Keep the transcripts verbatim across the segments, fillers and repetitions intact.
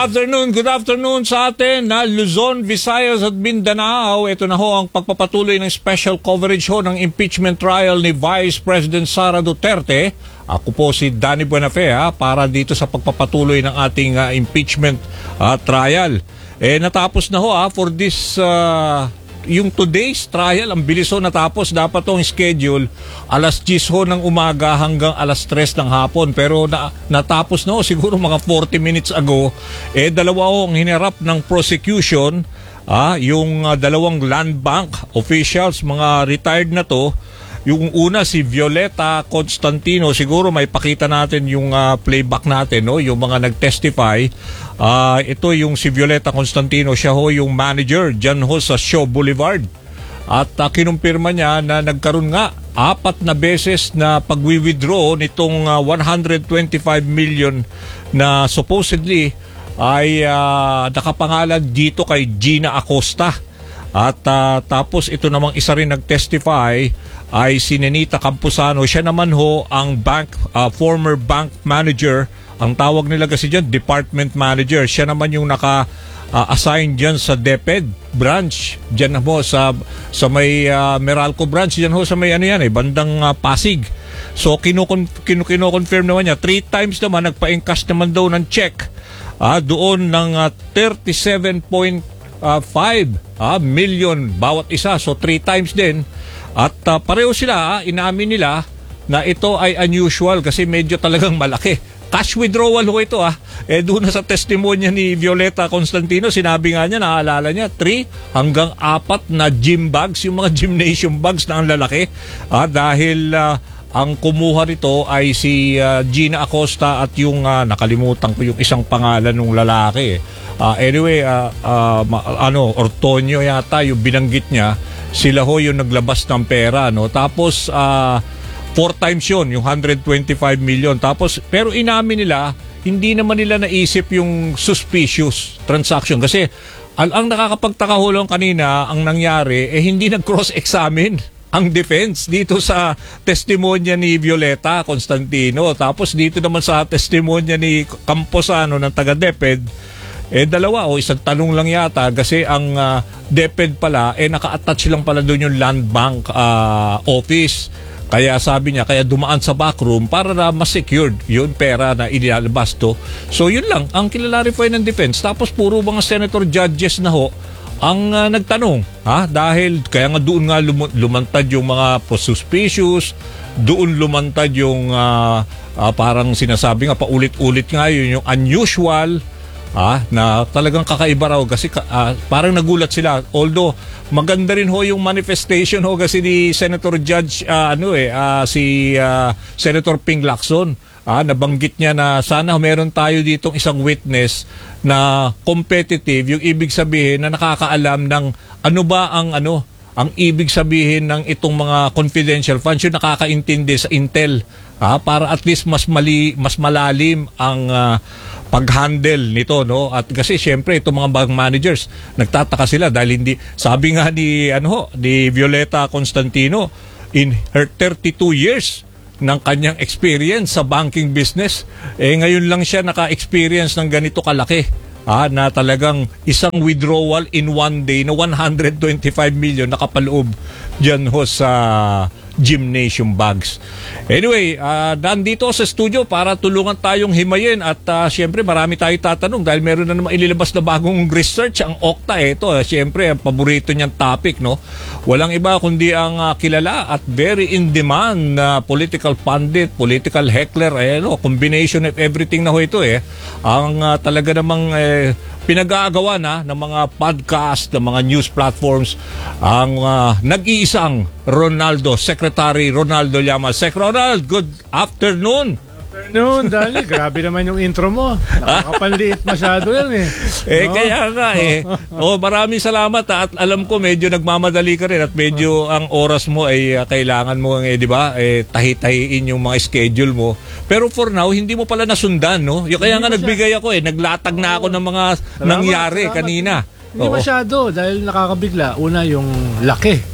Afternoon, good afternoon sa atin na Luzon, Visayas at Mindanao. Ito na ho ang pagpapatuloy ng special coverage ho ng impeachment trial ni Vice President Sara Duterte. Ako po si Danny Buenafe ha, para dito sa pagpapatuloy ng ating uh, impeachment uh, trial. Eh natapos na ho ha, for this uh, yung today's trial, ang bilis ho natapos. Dapat tong schedule alas diyes ho ng umaga hanggang alas tres ng hapon. Pero na, natapos na ho siguro mga forty minutes ago. Eh dalawa ho ang hinarap ng prosecution. Ah, yung uh, dalawang land bank officials, mga retired na to. Yung una si Violeta Constantino, siguro may pakita natin yung uh, playback natin, no? Yung mga nag-testify. Uh, ito yung si Violeta Constantino, siya ho yung manager dyan ho sa Shaw Boulevard. At uh, kinumpirma niya na nagkaroon nga apat na beses na pag-withdraw nitong uh, one hundred twenty-five million na supposedly ay uh, nakapangalan dito kay Gina Acosta. At uh, tapos ito namang isa rin nag-testify ay si Nenita Campuzano. Siya naman ho ang bank, uh, former bank manager. Ang tawag nila kasi dyan, department manager. Siya naman yung naka-assign uh, dyan sa DepEd branch. Dyan ho sa, sa may uh, Meralco branch. Dyan ho sa may ano yan eh, bandang uh, Pasig. So kinukon, kinu-confirm naman niya. Three times naman nagpa-encash naman daw ng check uh, doon ng uh, thirty-seven point five uh, million bawat isa. So three times din. At uh, pareho sila, uh, inamin nila na ito ay unusual kasi medyo talagang malaki. Cash withdrawal ho ito ah. Eh doon na sa testimonya ni Violeta Constantino, sinabi nga niya, naalala niya, three hanggang apat na gym bags, yung mga gymnasium bags na ang lalaki. Ah, dahil uh, ang kumuha rito ay si uh, Gina Acosta at yung uh, nakalimutan ko yung isang pangalan ng lalaki. Uh, anyway, uh, uh, ano, Ortonio yata yung binanggit niya. Sila ho yung naglabas ng pera, no? Tapos uh, four times yun, yung one hundred twenty-five million. Tapos pero inamin nila, hindi naman nila naisip yung suspicious transaction kasi al ang nakakapagtaka ho lang kanina ang nangyari eh hindi nag-cross-examine ang defense dito sa testimonya ni Violeta Constantino. Tapos dito naman sa testimonya ni Campuzano ng taga-DepEd, eh dalawa o isang tanong lang yata kasi ang uh, DepEd pala eh naka-attach lang pala doon yung land bank uh, office. Kaya sabi niya, kaya dumaan sa backroom para na mas secured yung pera na inilalabas to. So yun lang ang kilalarify ng defense. Tapos puro mga senator judges na ho ang uh, nagtanong, ha? Dahil kaya nga doon nga lum- lumantad yung mga suspicious, doon lumantad yung uh, uh, parang sinasabi nga paulit-ulit nga yun yung unusual. Ah, na talagang kakaiba raw kasi uh, parang nagulat sila. Although maganda rin ho yung manifestation ho kasi ni Senator Judge uh, ano eh uh, si uh, Senator Ping Lacson. Ah, nabanggit niya na sana meron tayo ditong isang witness na competitive, yung ibig sabihin na nakakaalam ng ano ba ang ano ang ibig sabihin ng itong mga confidential funds, yung nakakaintindi sa intel. Ah, para at least mas mali mas malalim ang uh, pag-handle nito, no? At kasi syempre itong mga bank managers nagtataka sila dahil hindi, sabi nga ni ano ni Violeta Constantino, in her thirty-two years ng kanyang experience sa banking business, eh ngayon lang siya naka-experience ng ganito kalaki. Ah, na talagang isang withdrawal in one day na one hundred twenty-five million nakapaloob dyan ho sa gymnasium bags. Anyway, uh, nandito sa studio para tulungan tayong himayin at uh, syempre marami tayo tatanong dahil meron na naman ililabas na bagong research ang Okta. Ito, uh, syempre, ang paborito niyang topic, no? Walang iba kundi ang uh, kilala at very in-demand na uh, political pundit, political heckler, eh, no? Combination of everything na ho ito eh. Ang uh, talaga namang eh, pinag-aagawa na ng mga podcast, ng mga news platforms, ang uh, nag-iisang Ronaldo, Secretary Ronaldo Llamas. Sec Ronald, good afternoon. Afternoon, Dali. Grabe naman yung intro mo. Nakakapanliit masyado yan eh. Eh, no? Kaya nga eh. Oh, maraming salamat ha. At alam ko medyo nagmamadali ka rin at medyo ang oras mo ay uh, kailangan mo eh, di ba? Eh, tahi-tahiin yung mga schedule mo. Pero for now, hindi mo pala nasundan, no? Yung kaya nga nagbigay ako eh. Naglatag na ako ng mga salamat, nangyari salamat. kanina. Hindi Oo. masyado dahil nakakabigla. Una yung laki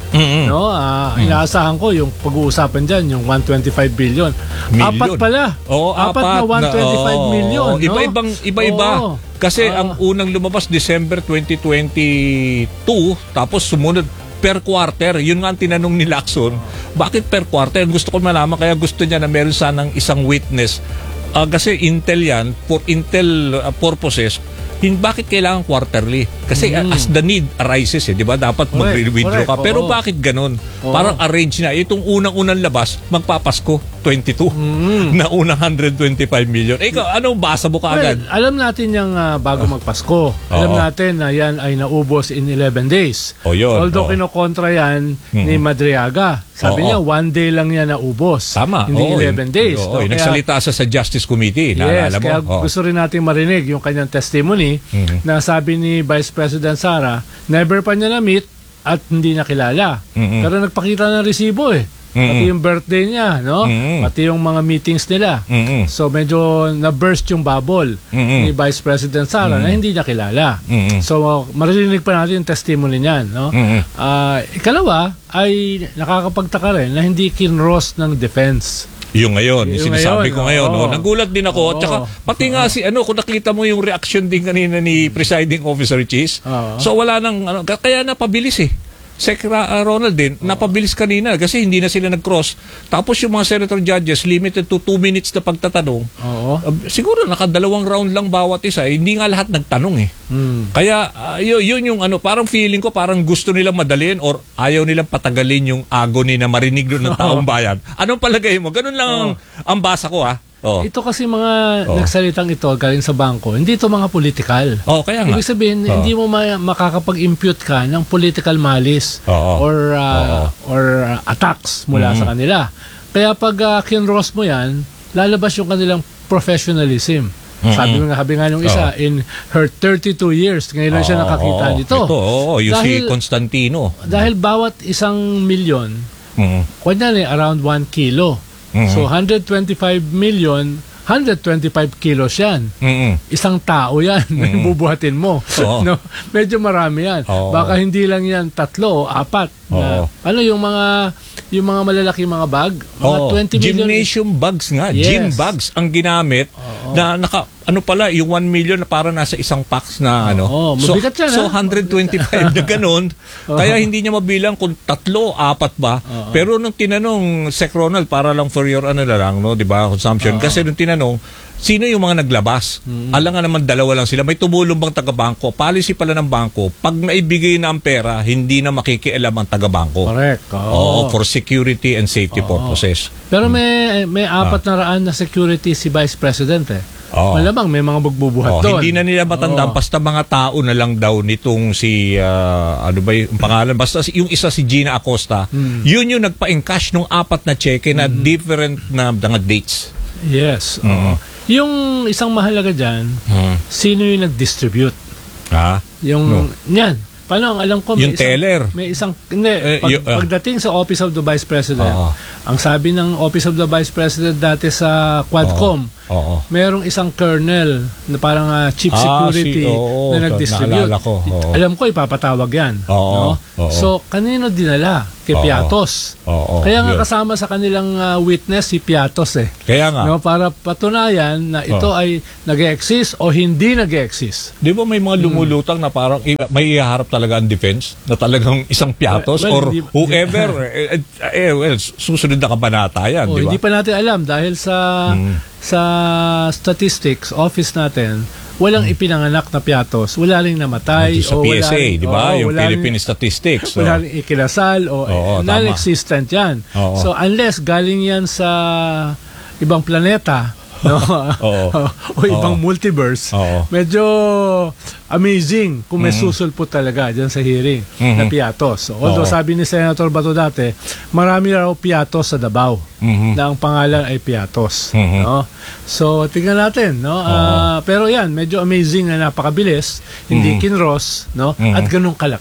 Mm-hmm. No, uh, mm-hmm. inaasahan ko yung pag-uusapan diyan yung one hundred twenty-five billion. Million. Apat pala. Oo, apat, apat na one hundred twenty-five na, million. Oh, iba-ibang iba-iba. Oo. Kasi Oo. ang unang lumabas December twenty twenty-two, tapos sumunod per quarter. Yun nga ang tinanong ni Lacson. Bakit per quarter? Gusto ko malaman, kaya gusto niya na meron sanang isang witness. Uh, kasi Intel yan, for Intel uh, purposes, hin bakit kailangan quarterly? Kasi Mm. uh, as the need arises, eh, di ba? Dapat Correct, mag-withdraw ka. correct, Pero oo. bakit ganun? Oo. Parang arrange na. Itong unang-unang labas, magpapasko, twenty-two. Mm. Na unang one hundred twenty-five million. Eh, ikaw, anong basa mo kaagad? Well, alam natin yung uh, bago magpasko. Alam Oo. natin na yan ay naubos in eleven days. O, yun. Although Oo. kinokontra yan ni Mm. Madriaga. Sabi Oo. niya, one day lang yan naubos. Tama. Hindi Oo, eleven days. Oo, No? Kaya- nagsalita siya sa Justice Committee. Yes, Naalala mo? kaya Oo. gusto rin natin marinig yung kanyang testimony Mhm. na sabi ni Vice President Sara, never pa niya na-meet at hindi nakilala. Mhm. Pero nagpakita ng resibo eh. Pati Mhm. yung birthday niya, no? Mhm. Pati yung mga meetings nila. Mm-mm. So medyo na-burst yung bubble Mhm. ni Vice President Sara na hindi niya kilala. Mhm. So maririnig pa natin yung testimony niyan, no? Mhm. Ah, ikalawa ay nakakapagtaka rin na hindi kinross ng defense. Yung ngayon, yung Yung sinasabi ngayon, ko ngayon, oo. no? Nagulat din ako. Oo. Tsaka pati nga si ano, kung nakita mo yung reaction din kanina ni Presiding Officer Cheese. Oo. So wala nang ano, kaya napabilis eh. Secra uh, Ronald din, napabilis kanina kasi hindi na sila nag-cross. Tapos yung mga senator judges, limited to two minutes na pagtatanong. Oo. Uh, siguro nakadalawang round lang bawat isa. Eh. Hindi nga lahat nagtanong eh. Hmm. Kaya uh, yun, yun yung ano, parang feeling ko parang gusto nilang madalin or ayaw nilang patagalin yung agony na marinig doon ng taong bayan. Anong palagay mo? Ganun lang ang, ang basa ko ha. Oh. Ito kasi mga Oo. nagsalitang ito galing sa bangko, hindi ito mga political. Oh, kaya nga. Ibig sabihin, Oo. hindi mo ma- makakapag-impute ka ng political malice Oo. or uh, Oo. or uh, attacks mula Mhm. sa kanila. Kaya pag uh, kinross mo yan, lalabas yung kanilang professionalism. Mhm. Sabi nga, sabi nga nung isa, Oo. in her thirty-two years, ngayon lang siya Oo, nakakita oo. nito. Ito, oo, yung Dahil- si Constantino. Dahil bawat isang milyon, Mm. kunyari around one kilo. Mhm. So one hundred twenty-five million, one hundred twenty-five kilos yan. Mm-mm. Isang tao yan na Mm. bubuhatin mo. Oo. No? Medyo marami yan. Oo. Baka hindi lang yan tatlo o apat. Na, Oo. ano yung mga yung mga malalaki mga bag? Mga Oo. twenty million. Gymnasium bags nga. Yes. Gym bags ang ginamit na naka, ano pala, yung one million na para nasa isang packs na ano. Oo, so, mabigat yan, so ha? one hundred twenty-five na ganun. Kaya hindi niya mabilang kung tatlo, apat ba. Oo. Pero nung tinanong, Sec Ronald, para lang for your ano na lang, no, di ba, consumption. Oo. Kasi nung tinanong, sino yung mga naglabas? Alam nga naman, dalawa lang sila. May tumulong bang taga-bangko? Policy pala ng bangko, pag naibigay na ang pera, hindi na makikialam ang taga-bangko. Correct. Oo, for security and safety Oo. purposes. Pero may may apat na raan na security si Vice President eh. Oo. Malamang may mga magbubuhat Oh, doon. hindi na nila matandaan, Oo. basta mga tao na lang daw nitong si, ah, ano ba yung pangalan, basta si- yung isa si Gina Acosta, Hmm. yun yung nagpa-encash nung apat na cheque na different na mga dates. Yes. Mhm. oo. Yung isang mahalaga dyan, sino yung nag-distribute? Ha? Yung, No. yan. Paano, ang alam ko, may Yung isang, teller. may isang, hindi, Eh, pag, yung, ah. pagdating sa Office of the Vice President, Oo. ang sabi ng Office of the Vice President dati sa Quadcom, Oo. merong isang colonel na parang ah, chief Ah, security si- oo, na nag-distribute. naalala ko, oo. Alam ko, ipapatawag yan. Oo, no? oo. So, kanino dinala? Kay Oo. Piatos. Oo, Kaya nga yun. kasama sa kanilang ah, witness si Piatos eh. Kaya nga, No, para patunayan na ito Oo. ay nag-exist o hindi nag-exist. di ba may mga lumulutang na parang i- may iharap talaga ang defense na talagang isang piatos Well, or hindi- whoever, eh, eh, eh, well, susunod na kabanata yan, Oh, di ba? hindi pa natin alam dahil sa Mm. sa statistics office natin, walang ipinanganak na Piatos, wala ring namatay Sa o P S A, wala ring- di ba? oo, Yung wala ring- Philippine Statistics. so. wala ring ikinasal o Oo, tama. non-existent yan. Oo. So unless galing yan sa ibang planeta, no? Oo. o ibang Oo. multiverse, Oo. medyo amazing kung may Mhm. susulpot talaga dyan sa hearing Mhm. na Piatos. So, although Oo. sabi ni Senator Bato dati, marami raw Piatos sa Davao Mhm. na ang pangalan ay Piatos. Mhm. No? So, tingnan natin. No? Ah, pero yan, medyo amazing na napakabilis, hindi Mhm. kinross, no? Mhm. At ganun kalaki.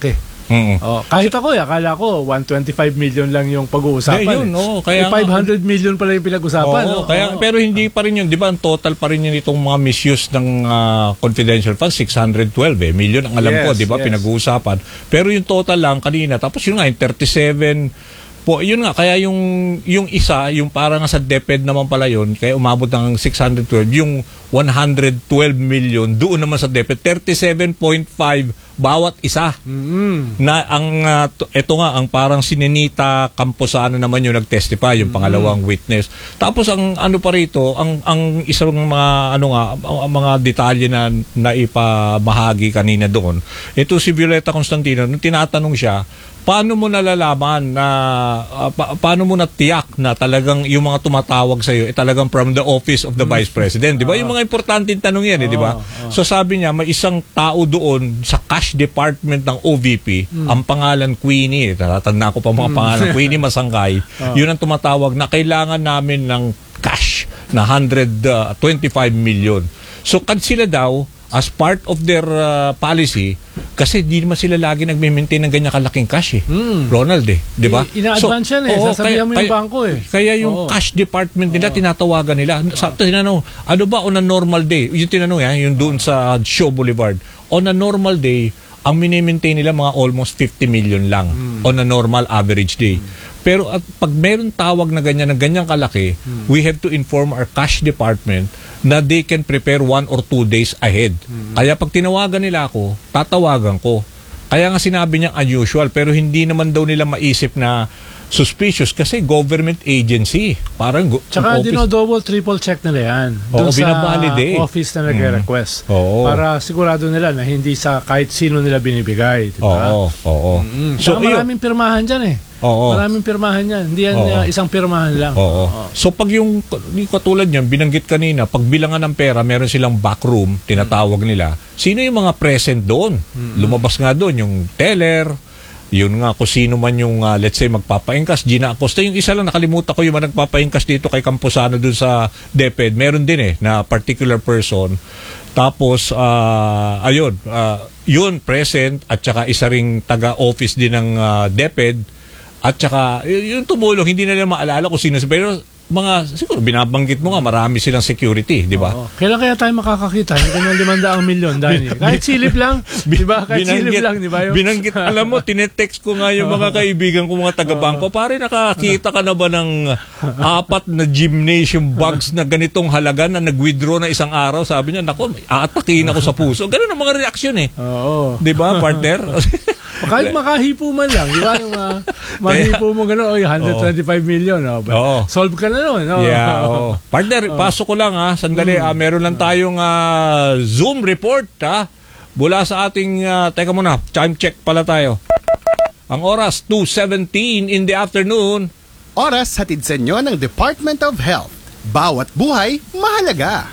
Mm. Oh, kahit ako, eh, akala ko one hundred twenty-five million lang yung pag-uusapan. Eh, yun, eh. oo, kaya eh, five hundred million pala yung pinag-usapan. Oo, no? kaya, Oo. pero hindi pa rin yun, di ba, ang total pa rin yun itong mga misuse ng ah, confidential funds, six hundred twelve eh, million ang alam Yes, ko, di ba, yes. pinag-uusapan. Pero yung total lang kanina, tapos yun nga, yung thirty-seven po, yun nga, kaya yung yung isa, yung parang sa DepEd naman pala yun, kaya umabot ng six hundred twelve, yung one hundred twelve million, doon naman sa DepEd, thirty-seven point five bawat isa. Mm. Na ang uh, to- eto nga ang parang si Ninita Camposano naman yung nag-testify, yung pangalawang witness. Tapos ang ano pa rito, ang ang isang mga ano nga ang, ang mga detalye na naipamahagi kanina doon. Ito si Violeta Constantino, nung tinatanong siya, paano mo nalalaman na uh, pa- paano mo natiyak na talagang yung mga tumatawag sa iyo eh talagang from the office of the Vice President, 'di ba? Yung mga importanteng tanong yan, eh, 'di ba? So sabi niya, may isang tao doon sa cash department ng O V P, ang pangalan Queenie, eh, natatandaan ko pa mga pangalan, Queenie Masangkay. Yun ang tumatawag na kailangan namin ng cash na one hundred twenty-five million. So kad sila daw as part of their uh, policy, kasi di naman sila lagi nagme-maintain ng ganyan kalaking cash eh. Mm. Ronald eh, di ba? I- ina-advance yan eh. oo, Sasabihan mo yung kaya- bangko eh. Kaya yung Oo. cash department nila, tinatawagan nila. Sa tinanong, ano ba on a normal day? Yung tinanong yan, yung doon sa Shaw Boulevard. On a normal day, ang mini-maintain nila mga almost fifty million lang on a normal average day. Pero at pag meron tawag na ganyan, na ganyan kalaki, we have to inform our cash department na they can prepare one or two days ahead. Kaya pag tinawagan nila ako, tatawagan ko. Kaya nga sinabi niya unusual, pero hindi naman daw nila maisip na suspicious kasi government agency. Parang go- Tsaka office- dino-double, triple check nila yan. Oo, Doon sa binabalidate. office na nagre-request. Oo. Para sigurado nila na hindi sa kahit sino nila binibigay. Diba? Oo, oo. Mm. So, So, yun. maraming pirmahan dyan eh. Oo. Maraming pirmahan yan. Hindi yan Oo. uh, isang pirmahan lang. Oo. So pag yung, yung katulad niyan, binanggit kanina, pag bilangan ng pera, meron silang backroom, tinatawag nila. Sino yung mga present doon? Lumabas nga doon yung teller, yun nga kung sino man yung uh, let's say magpapaingkas, Gina Acosta. Yung isa lang nakalimutan ko yung mga nagpapaingkas dito kay Camposano doon sa DepEd. Meron din eh na particular person. Tapos uh, ayun, uh, yun present at saka isa ring taga-office din ng uh, DepEd. At saka, y- yung tumulong, hindi na nila maalala kung sino. Pero mga, siguro, binabanggit mo nga, marami silang security, di ba? Oo. Kailan kaya tayo makakakita? Yung kanyang limandang milyon, Dani. Kahit silip lang, di ba? Kahit silip lang, di ba? Yung... Binanggit, alam mo, tinetext ko nga yung mga kaibigan ko, mga taga-bangko, pare nakakita ka na ba ng apat na gymnasium bags na ganitong halaga na nag-withdraw na isang araw? Sabi niya, nako, aatakin ako sa puso. Ganun ang mga reaksyon eh. Oo. Di ba, partner? Kahit makahipo man lang, di ba? Yung uh, mahipo mo gano'n, oy, one hundred twenty-five million. Oh. Oo. Solve ka na nun. Oh. Yeah, oh. Partner, pasok ko lang ha. Sandali, ah, meron lang tayong ah, Zoom report ha. Mula sa ating, ah, teka muna, time check pala tayo. Ang oras, two seventeen in the afternoon. Oras hatid sa inyo ng Department of Health. Bawat buhay, mahalaga.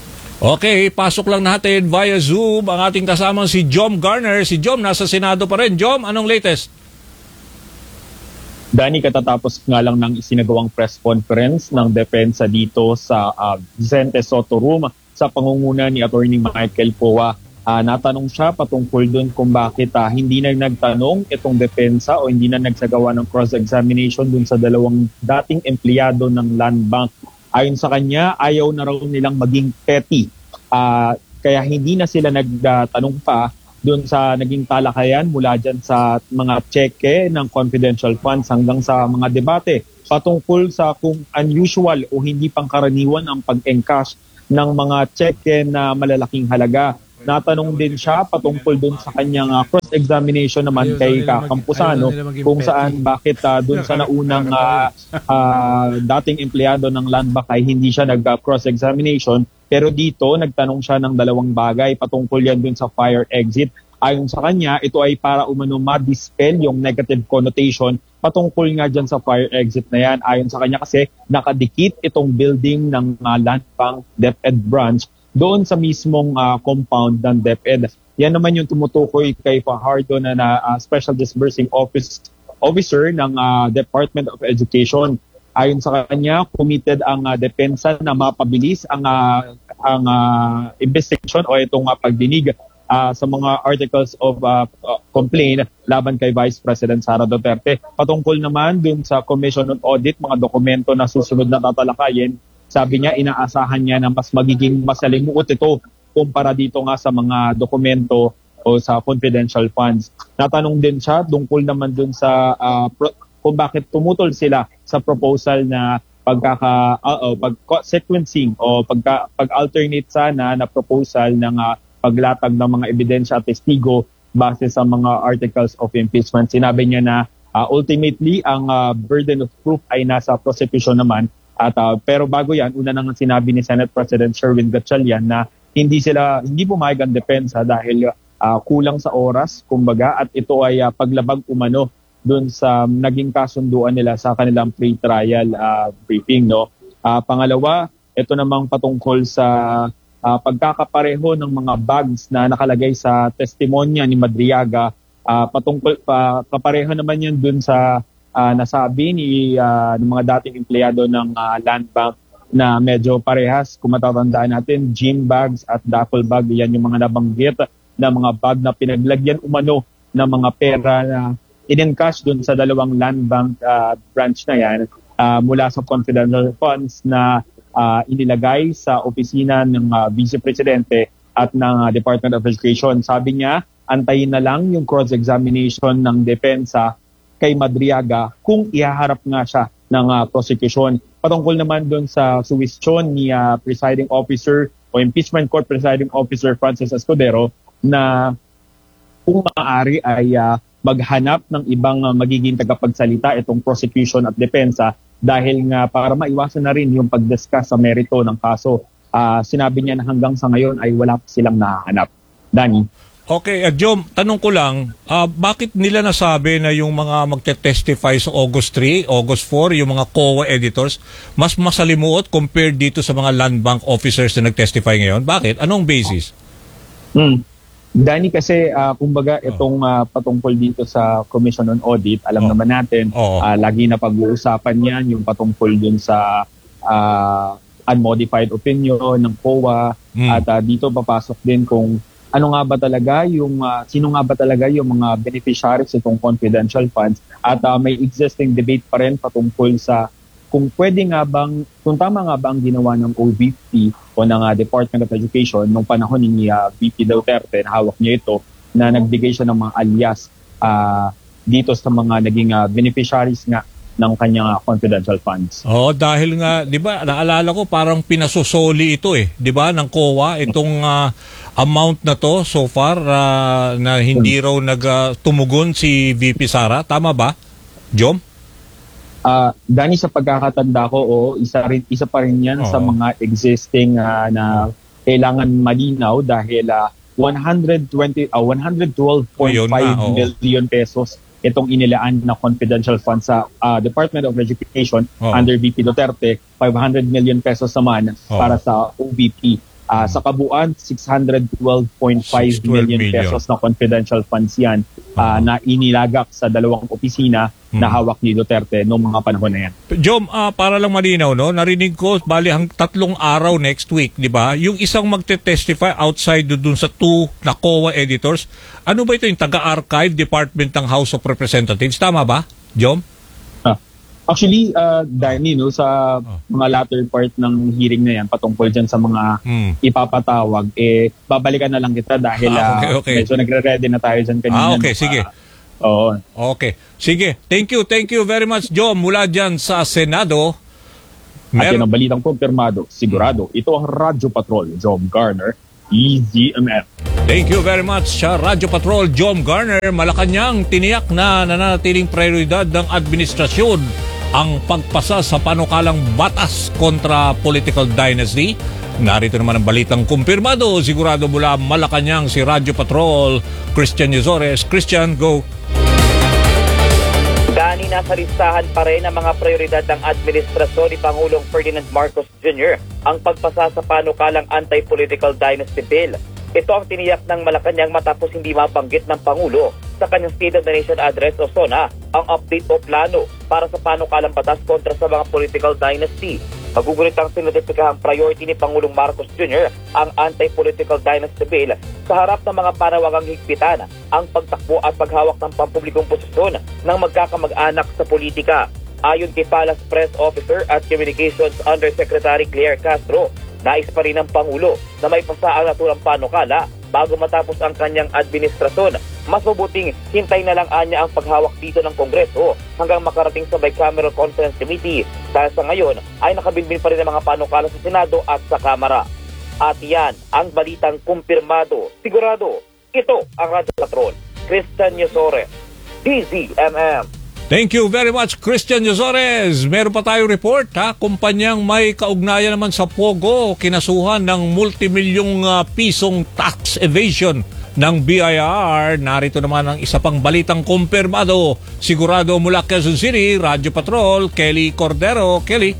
Okay, pasok lang natin via Zoom ang ating kasamang si Jom Garner. Si Jom, nasa Senado pa rin. Jom, anong latest? Dani, katatapos nga lang ng isinagawang press conference ng depensa dito sa uh, Vicente Soto Room sa pangunguna ni Attorney Michael Poa. Uh, natanong siya patungkol dun kung bakit uh, hindi na nagtanong itong depensa o hindi na nagsagawa ng cross-examination dun sa dalawang dating empleyado ng Land Bank. Ayon sa kanya, ayaw na raw nilang maging petty. Uh, kaya hindi na sila nagtanong pa doon sa naging talakayan mula dyan sa mga cheque ng confidential funds hanggang sa mga debate patungkol sa kung unusual o hindi pangkaraniwan ang pag-encash ng mga cheque na malalaking halaga. Natanong din siya patungkol dun sa kanyang uh, cross-examination naman Ayaw kay nila mag- Campuzano ayaw nila maging kung petty. saan bakit uh, dun sa naunang uh, uh, dating empleyado ng Land Bank ay hindi siya nag-cross-examination. Pero dito, nagtanong siya ng dalawang bagay patungkol yan dun sa fire exit. Ayon sa kanya, ito ay para umano ma-dispel yung negative connotation patungkol nga dyan sa fire exit na yan. Ayon sa kanya kasi nakadikit itong building ng uh, Land Bank DepEd branch doon sa mismong uh, compound ng DepEd. Yan naman yung tumutukoy kay Fajardo na, na uh, Special Disbursing Office Officer ng uh, Department of Education. Ayon sa kanya, committed ang uh, depensa na mapabilis ang uh, ang uh, investigation o itong uh, pagdinig uh, sa mga articles of uh, complaint laban kay Vice President Sara Duterte. Patungkol naman dun sa Commission on Audit, mga dokumento na susunod na tatalakayin, sabi niya inaasahan niya na mas magiging masalimuot ito kumpara dito nga sa mga dokumento o sa confidential funds. Natanong din siya tungkol naman dun sa uh, pro- kung bakit tumutol sila sa proposal na pagkaka uh, uh, pag sequencing o pagka pag-alternate sana na proposal ng uh, paglatag ng mga ebidensya at testigo base sa mga articles of impeachment. Sinabi niya na uh, ultimately ang uh, burden of proof ay nasa prosecution naman. At uh, pero bago yan, una nang sinabi ni Senate President Sherwin Gatchalian na hindi sila hindi pumayag ang depensa dahil uh, kulang sa oras, kumbaga, at ito ay uh, paglabag umano doon sa naging kasunduan nila sa kanilang pre-trial uh, briefing, no. Uh, pangalawa, ito namang patungkol sa Uh, pagkakapareho ng mga bags na nakalagay sa testimonya ni Madriaga, uh, patungkol pa kapareho naman yan dun sa uh, nasabi ni uh, ng mga dating empleyado ng uh, Land Bank na medyo parehas. Kung matatandaan natin, gym bags at duffel bag, yan yung mga nabanggit na mga bag na pinaglagyan umano ng mga pera na in-encash dun sa dalawang Land Bank uh, branch na yan uh, mula sa confidential funds na Uh, inilagay sa opisina ng uh, Vice Presidente at ng uh, Department of Education. Sabi niya, antayin na lang yung cross-examination ng depensa kay Madriaga kung ihaharap nga siya ng uh, prosecution. Patungkol naman doon sa suwisyon ni uh, Presiding Officer o Impeachment Court Presiding Officer Francis Escudero na kung maaari ay uh, maghanap ng ibang uh, magiging tagapagsalita itong prosecution at depensa dahil nga para maiwasan na rin yung pag-discuss sa merito ng kaso. Uh, sinabi niya na hanggang sa ngayon ay wala pa silang nahanap. Danny? Okay, uh, Jom, tanong ko lang, uh, bakit nila nasabi na yung mga magte-testify sa August three, August four, yung mga C O A editors, mas masalimuot compared dito sa mga Land Bank officers na nag-testify ngayon? Bakit? Anong basis? Hmm. Dani, kasi uh, kumbaga itong uh, patungkol dito sa Commission on Audit, alam oh. naman natin, oh. uh, lagi na pag-uusapan yan yung patungkol dun sa uh, unmodified opinion ng C O A mm. at uh, dito papasok din kung ano nga ba talaga yung, uh, sino nga ba talaga yung mga beneficiaries itong confidential funds at uh, may existing debate pa rin patungkol sa kung pwede nga bang, kung tama nga ba ang ginawa ng O V P o ng uh, Department of Education nung panahon ni uh, V P Duterte na hawak niya ito, na nagbigay siya ng mga alias uh, dito sa mga naging uh, beneficiaries nga ng kanyang uh, confidential funds. Oh, dahil nga, 'di ba, naalala ko parang pinasosoli ito eh, 'di ba, ng C O A itong uh, amount na to so far uh, na hindi raw nagtumugon uh, si V P Sara, tama ba? Jom? Uh, Dani, sa pagkakatanda ko, oh, isa rin isa pa rin 'yan oh. sa mga existing uh, na kailangan malinaw dahil uh, one hundred twenty uh, one hundred twelve point five oh, million pesos itong inilaan na confidential funds sa uh, Department of Education oh. under V P Duterte, five hundred million pesos naman oh. para sa O V P. Uh, sa kabuuan, six hundred twelve point five million pesos na confidential funds yan uh, na inilagak sa dalawang opisina hmm. na hawak ni Duterte noong mga panahon na yan. Jom, uh, para lang malinaw, no? Narinig ko, bali hang tatlong araw next week, di ba? Yung isang magte-testify outside dun sa two na C O A editors, ano ba ito yung taga-archive department ng House of Representatives? Tama ba, Jom? Actually, uh, Danny, no, sa mga latter part ng hearing na yan, patungkol dyan sa mga mm. ipapatawag, eh, babalikan na lang kita dahil ah, okay, okay. Uh, medyo nagre-ready na tayo dyan kanina. Ah, okay, no? sige. Oo. Uh, okay. Sige. Thank you. Thank you very much, Jom. Mula dyan sa Senado. Mer- At yan ang balitang kumpirmado. Sigurado. Mm. Ito ang Radyo Patrol, Jom Garner, E Z M F. Thank you very much sa Radyo Patrol, Jom Garner. Malacanang tiniyak na nananatiling prioridad ng administrasyon ang pagpasa sa panukalang batas kontra political dynasty. Narito naman ang balitang kumpirmado. Sigurado mula Malacanang si Radyo Patrol, Christian Yuzores. Christian, go! Dani, nasa listahan pa rin ang mga prioridad ng administrasyon ni Pangulong Ferdinand Marcos Junior ang pagpasa sa panukalang anti-political dynasty bill. Ito ang tiniyak ng Malacanang matapos hindi mabanggit ng Pangulo sa kanyang State of the Nation address o SONA ang update o plano para sa panukalang batas kontra sa mga political dynasty. Magugulit ang sinodipikahang priority ni Pangulong Marcos Junior ang anti-political dynasty bill sa harap ng mga panawagang higpitan ang pagtakbo at paghawak ng pampublikong posisyon ng magkakamag-anak sa politika. Ayon kay Palace Press Officer at Communications Undersecretary Claire Castro, nais pa rin ng Pangulo na may pasa ang naturang panukala bago matapos ang kanyang administrasyon. Mas mabuting hintay na lang anya ang paghawak dito ng Kongreso hanggang makarating sa Bicameral Conference Committee dahil sa ngayon ay nakabinbin pa rin ang mga panukala sa Senado at sa Kamara. At yan ang balitang kumpirmado. Sigurado, ito ang Radyo Patrol. Christian Yosores, D Z M M. Thank you very much, Christian Yosores. Meron pa tayong report, ha? Kumpanyang may kaugnayan naman sa Pogo, kinasuhan ng multimilyong uh, pisong tax evasion ng B I R. Narito naman ang isa pang balitang kumpirmado. Sigurado mula Quezon City, Radyo Patrol, Kelly Cordero. Kelly.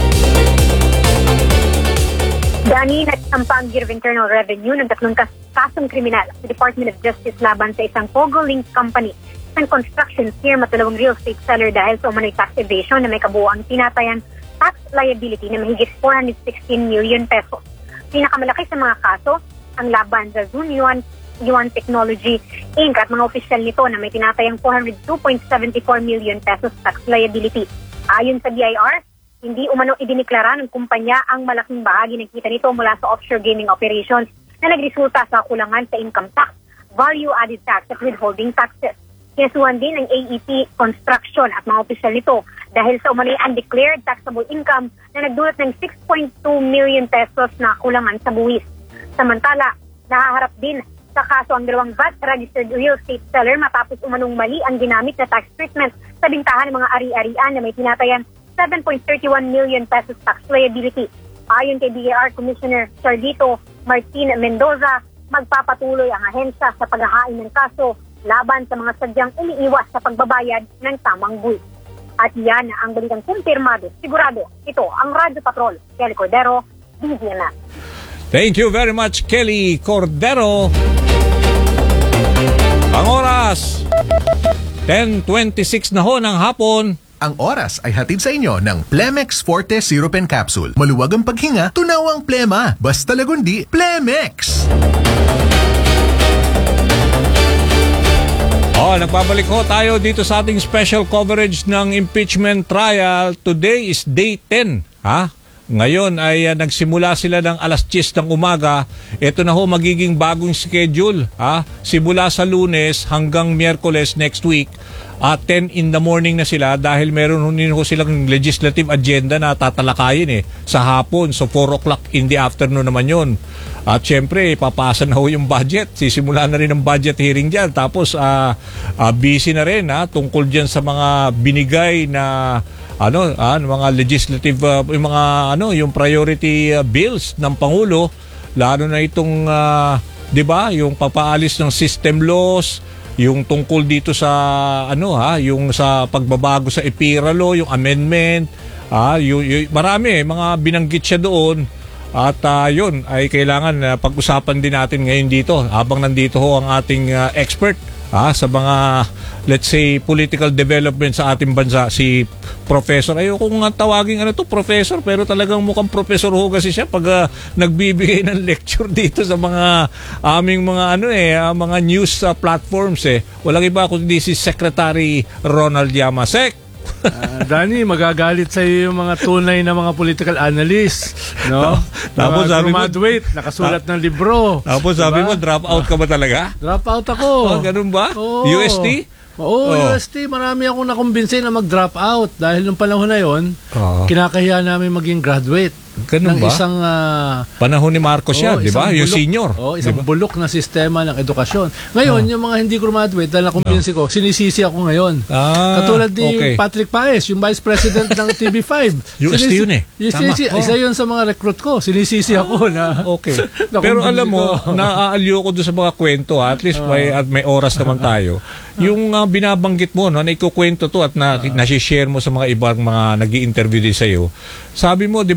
Dani, nagsampa ang Bureau of Internal Revenue ng tatlong kas- kasong kriminal sa Department of Justice laban sa isang Pogo Link Company ng construction firm at dalawang real estate seller dahil sa umano'y tax evasion na may kabuoang tinatayan tax liability na mahigit four hundred sixteen million pesos. Pinakamalaki sa mga kaso ang laban sa Zoom Yuan, Yuan Technology Incorporated at mga opisyal nito na may tinatayang four hundred two point seven four million pesos tax liability. Ayon sa B I R, hindi umano idiniklara ng kumpanya ang malaking bahagi ng kita nito mula sa offshore gaming operations na nagresulta sa kulangan sa income tax, value-added tax at withholding taxes. Kinasuhan din ng A E P Construction at mga opisyal nito dahil sa umano'y undeclared taxable income na nagdulot ng six point two million pesos na kulangan sa buwis. Samantala, nahaharap din sa kaso ang dalawang V A T-registered real estate seller matapos umanong mali ang ginamit na tax treatment sa bintahan ng mga ari-arian na may tinatayan seven point three one million pesos tax liability. Ayon kay B I R Commissioner Sardito Martin Mendoza, magpapatuloy ang ahensya sa paghahain ng kaso laban sa mga sadyang umiiwas sa pagbabayad ng tamang buwis. At yan ang balitang kumpirmado. Sigurado, ito ang Radyo Patrol. Kelly Cordero, D Z M M. Thank you very much, Kelly Cordero. Ang oras, ten twenty-six na ho ng hapon. Ang oras ay hatid sa inyo ng Plemex Forte Syrup and Capsule. Maluwag ang paghinga, tunaw ang plema. Basta lagundi, Plemex! Oh, nagbabalik ho tayo dito sa ating special coverage ng impeachment trial. Today is day ten, ha? Ngayon ay uh, nagsimula sila ng alas diyes ng umaga. Ito na ho magiging bagong schedule, ha? Simula sa Lunes hanggang Miyerkules next week. At ten in the morning na sila dahil meron din ho silang legislative agenda na tatalakayin eh sa hapon. So four o'clock in the afternoon naman yun. At syempre, papasa na ho yung budget. Sisimula na rin ang budget hearing dyan. Tapos, uh, uh, busy na rin ha, tungkol dyan sa mga binigay na ano, ah, mga legislative, uh, yung mga ano, yung priority uh, bills ng Pangulo. Lalo na itong, uh, di ba, yung papaalis ng system laws, yung tungkol dito sa ano ha, yung sa pagbabago sa E P I R A law, yung amendment, ah, yung, yung, marami mga binanggit siya doon. At uh, yun ay kailangan uh, pag-usapan din natin ngayon dito habang nandito ho ang ating uh, expert ah, sa mga let's say political development sa ating bansa, si Professor. Ayoko nga tawagin ano to Professor, pero talagang mukhang Professor ho kasi siya pag uh, nagbibigay ng lecture dito sa mga aming mga ano eh uh, mga news uh, platforms eh. Walang iba kundi si Secretary Ronald Llamasec. Uh, Danny, magagalit sa iyo yung mga tunay na mga political analyst, no? Tapos sabi mo, graduate, nakasulat ng libro. Tapos diba? sabi mo, drop out ka ba talaga? Drop out ako. Oh, ganun ba? Oo. U S T? Oo, Oh. U S T. Marami akong nakumbinsin na mag-drop out dahil nung panahon na yon, Oh. kinakahiya namin maging graduate. Ganun ng ba? isang uh, Panahon ni Marcos yan, di ba? Yung senior. Oh, isang diba? bulok na sistema ng edukasyon. Ngayon, Oh. yung mga hindi graduate, dahil nakumbinsi ko, sinisisi ako ngayon. Ah, Katulad ni okay. Patrick Paes, yung vice president ng T V five. U S T yun eh. Sinisi, Tama. isa yun sa mga recruit ko. Sinisisi ako na. Okay. Pero alam mo, naaaliw ko doon sa mga kwento, ha? At least may, at may oras naman tayo. Yung uh, binabanggit mo, no, na ikukwento to at na, uh, nasi-share mo sa mga ibang mga nag-i-interview din sa'yo. Sabi mo, di ba, ikaw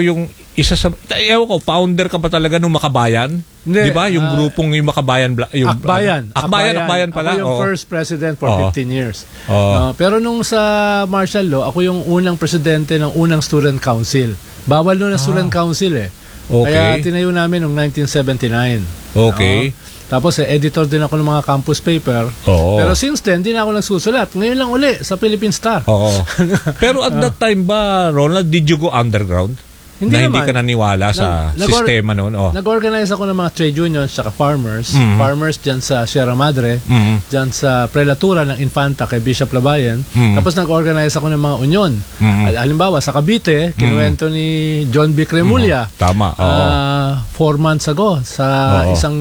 yung isa sa, ewan ko, founder ka pa talaga ng Makabayan? Hindi, Di ba? Yung ah, grupong yung Makabayan. Bla- Yung, Akbayan. Akbayan, Akbayan pala. Ako yung Oo. first president for Oo. fifteen years. Oo. Uh, pero nung sa martial law, ako yung unang presidente ng unang student council. Bawal noon na student council eh. Okay. Kaya tinayo namin noong nineteen seventy-nine. Okay. Oo. Tapos eh, editor din ako ng mga campus paper. Oo. Pero since then, di na ako nagsusulat. Ngayon lang uli sa Philippine Star. Oo. Pero at that time ba, Ronald, did you go underground? Hindi na naman. hindi ka naniwala sa Nag- nag-or- sistema noon? Oh. Nag-organize ako ng mga trade unions at farmers. Mhm. Farmers dyan sa Sierra Madre, Mhm. dyan sa Prelatura ng Infanta kay Bishop Labayan. Mhm. Tapos nag-organize ako ng mga union. Mhm. Al- Halimbawa, sa Cavite, kinuwento ni John B. Cremulya. Mhm. Tama, oo. ah, four months ago sa Oo. isang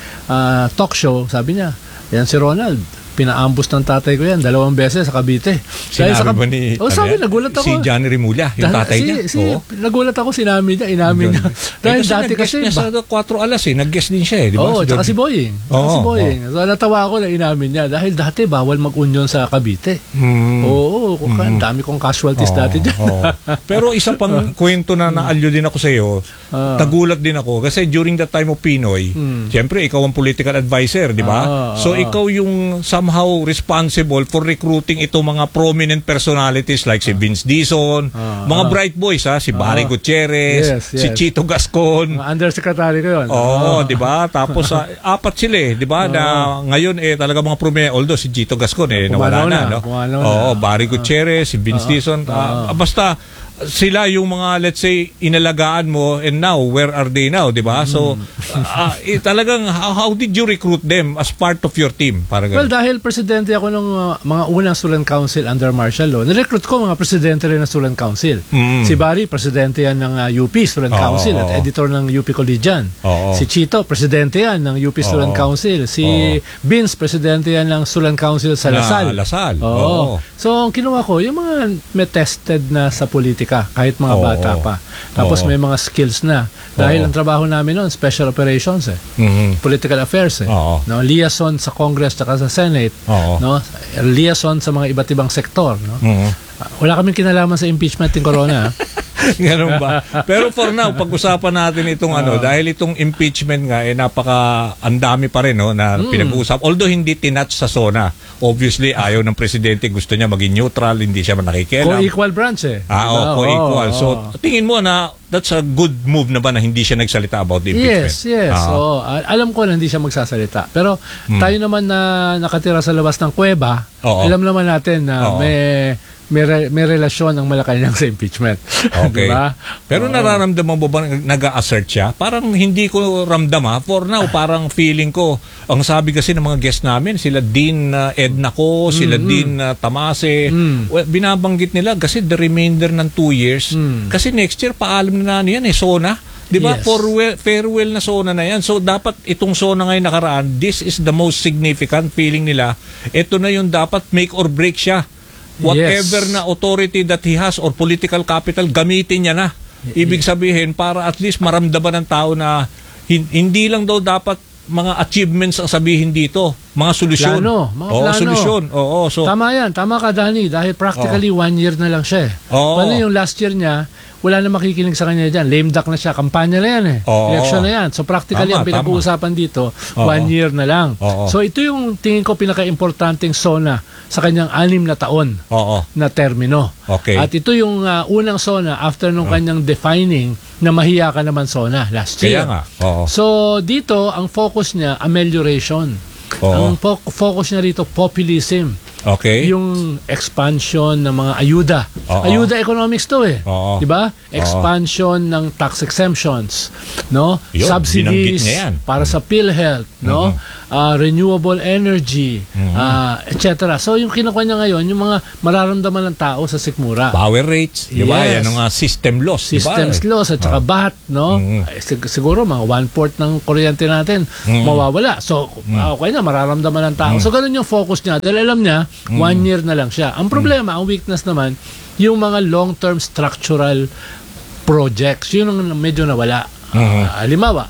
ah, talk show, sabi niya, yan si Ronald. Pinaambus ng tatay ko yan dalawang beses sa Cavite. Dahil sa Sinabi Cab- ba ni... Oh, ano sabi, yan? nagulat ako. Si Johnny Rimulya, yung Dahil- tatay si, niya. Si, Oo. nagulat ako, sinamin niya, inamin niya. Dahil Eh, kasi dati nag-guest kasi... niya sa Cuatro Alas eh. Nag-guest din siya eh. Di ba? Oo, Si tsaka Johnny. si Boying. Tsaka Oo, si Boying. So, natawa ako na inamin niya. Dahil dati bawal mag-union sa Cavite. Hmm. Oo, kung ang dami kong casualties Oo, dati dyan. oo. Pero isa pang kwento na naalyo din ako sa iyo, Ah. tagulat din ako kasi during that time of Pinoy, siyempre ikaw ang political advisor, di ba? Ah, So ah. ikaw yung somehow responsible for recruiting itong mga prominent personalities like si Vince Dizon, Ah, mga ah. bright boys ha, si Barry Ah. Gutierrez, Yes, si yes. Chito Gascon. Mga undersecretary ko yun. Oo, Ah. di ba? Tapos ah, apat sila eh, di ba? Na ngayon eh talaga mga prominent, although si Chito Gascon eh nawala Pumanaw na, na, no? pumanaw na. Oo, Barry Gutierrez, si Vince Dizon, ah, basta sila yung mga let's say inalagaan mo and now where are they now, di ba? So ah, eh, talagang how, how did you recruit them as part of your team? Para Well, ganun. dahil presidente ako ng uh, mga unang student council under martial law, nirecruit ko mga presidente rin ng student council. Mm. Si Barry, presidente yan ng uh, U P student Oo, council oo. at editor ng U P Collegian. Oo. Si Chito, presidente yan ng U P student Oo. council. Si Oo. Vince, presidente yan ng student council sa Na Lasal. Lasal, Oo. oo. So, ang kinuha ko, yung mga may tested na sa politika, kahit mga Oo. bata pa. Tapos Oo. may mga skills na. Dahil Oo. ang trabaho namin noon, special operations eh. Mhm. Political affairs eh. Oo. No, liaison sa Congress at sa Senate, Oo. no? Liaison sa mga iba't ibang sektor, no? Mhm. Ah, Wala kaming kinalaman sa impeachment ng corona. ah. Ganun ba? Pero for now, pag-usapan natin itong ano, dahil itong impeachment nga, eh, napaka, ang dami pa rin, no, na pinag-uusap. Although hindi tinatch sa SONA. Obviously, ayaw ng presidente, gusto niya maging neutral, hindi siya nakikialam. Co-equal branch eh. Ah, Diba? oh, co-equal. Oo, So, oo. tingin mo na that's a good move na ba na hindi siya nagsalita about the impeachment? Yes, yes. Ah. Oo. Al- alam ko na hindi siya magsasalita. Pero tayo naman na nakatira sa labas ng kuweba, Oo. alam naman natin na Oo. may may, re- may relasyon ang Malacanang sa impeachment. Okay. Diba? Pero Oo. nararamdaman mo ba nag-a-assert siya? Parang hindi ko ramdam ha. For now, parang feeling ko, ang sabi kasi ng mga guest namin, sila Dean uh, Edna ko, sila Dean uh, Tamase, Mm. well, binabanggit nila kasi the remainder ng two years, Mm. kasi next year, paalam na ano yan eh, SONA. Di ba? Yes. Farewell, farewell na SONA na yan. So, dapat itong SONA ngayon nakaraan, this is the most significant feeling nila. Ito na yung dapat make or break siya. Whatever Yes. na authority that he has or political capital, gamitin niya na. Ibig sabihin, para at least maramdaman ng tao na hin- hindi lang daw dapat mga achievements ang sabihin dito, mga solusyon. Plano, mga Oo, plano. solusyon. Oo, so Tama yan, tama ka Danny, dahil practically one year na lang siya eh. Oo. Paano yung last year niya, wala na makikinig sa kanya dyan. Lame duck na siya, kampanya na yan eh. Oo. Election na yan. So practically Tama, ang pinag-uusapan dito, Oo. one year na lang. Oo. So ito yung tingin ko pinaka-importanting SONA sa kanyang anim na taon oo. na termino. Okay. At ito yung uh, unang SONA after nung kanyang defining na mahiya ka naman SONA last year. Kaya nga. Oo. So dito, ang focus niya, amelioration. Oo. Ang fo- focus niya rito, populism. Okay. Yung expansion ng mga ayuda. Oo. Ayuda economics to eh. Oo. 'Di ba? Expansion ng tax exemptions, no? Yun, binanggit Subsidies niya yan. para sa PhilHealth, no? Ah, renewable energy, ah, et cetera. So yung kinukuha niya ngayon, yung mga mararamdaman ng tao sa sikmura. Power rates, di ba? Yes. Yan ang mga system loss, di ba? Systems laws at saka B A T, no? Mhm. Eh, sig- siguro mga one-fourth ng kuryente natin Mhm. mawawala. So, ah, okay na, mararamdaman ng tao. So, ganun yung focus niya. Dahil alam niya, one year na lang siya. Ang problema, ang weakness naman, yung mga long-term structural projects. Yun ang medyo nawala. Mhm. Ah, halimbawa,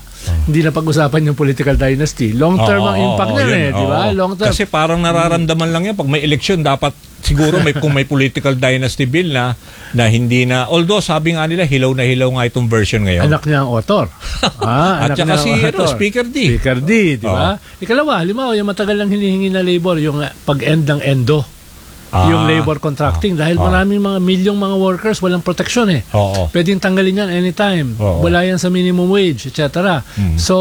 hindi na pag-usapan yung political dynasty. Long term Oo, ang impact oo, niyan yun, eh, di ba? oo. Long term. Kasi parang nararamdaman lang yan pag may eleksyon dapat siguro may kung may political dynasty bill na na hindi na, although sabi nga nila hilaw na hilaw nga itong version ngayon. Anak niya ang author. ah, At anak saka niya ang si ano, author. Speaker D. Speaker D, di ba? Ikalawa, halimbawa, yung matagal lang hinihingi na labor, yung uh, pag-end ng endo. Ah, yung labor contracting. Dahil ah. maraming mga milyong mga workers walang proteksyon eh. Oo. Pwedeng tanggalin yan anytime. Oo. Wala yan sa minimum wage, et cetera. Mm. So,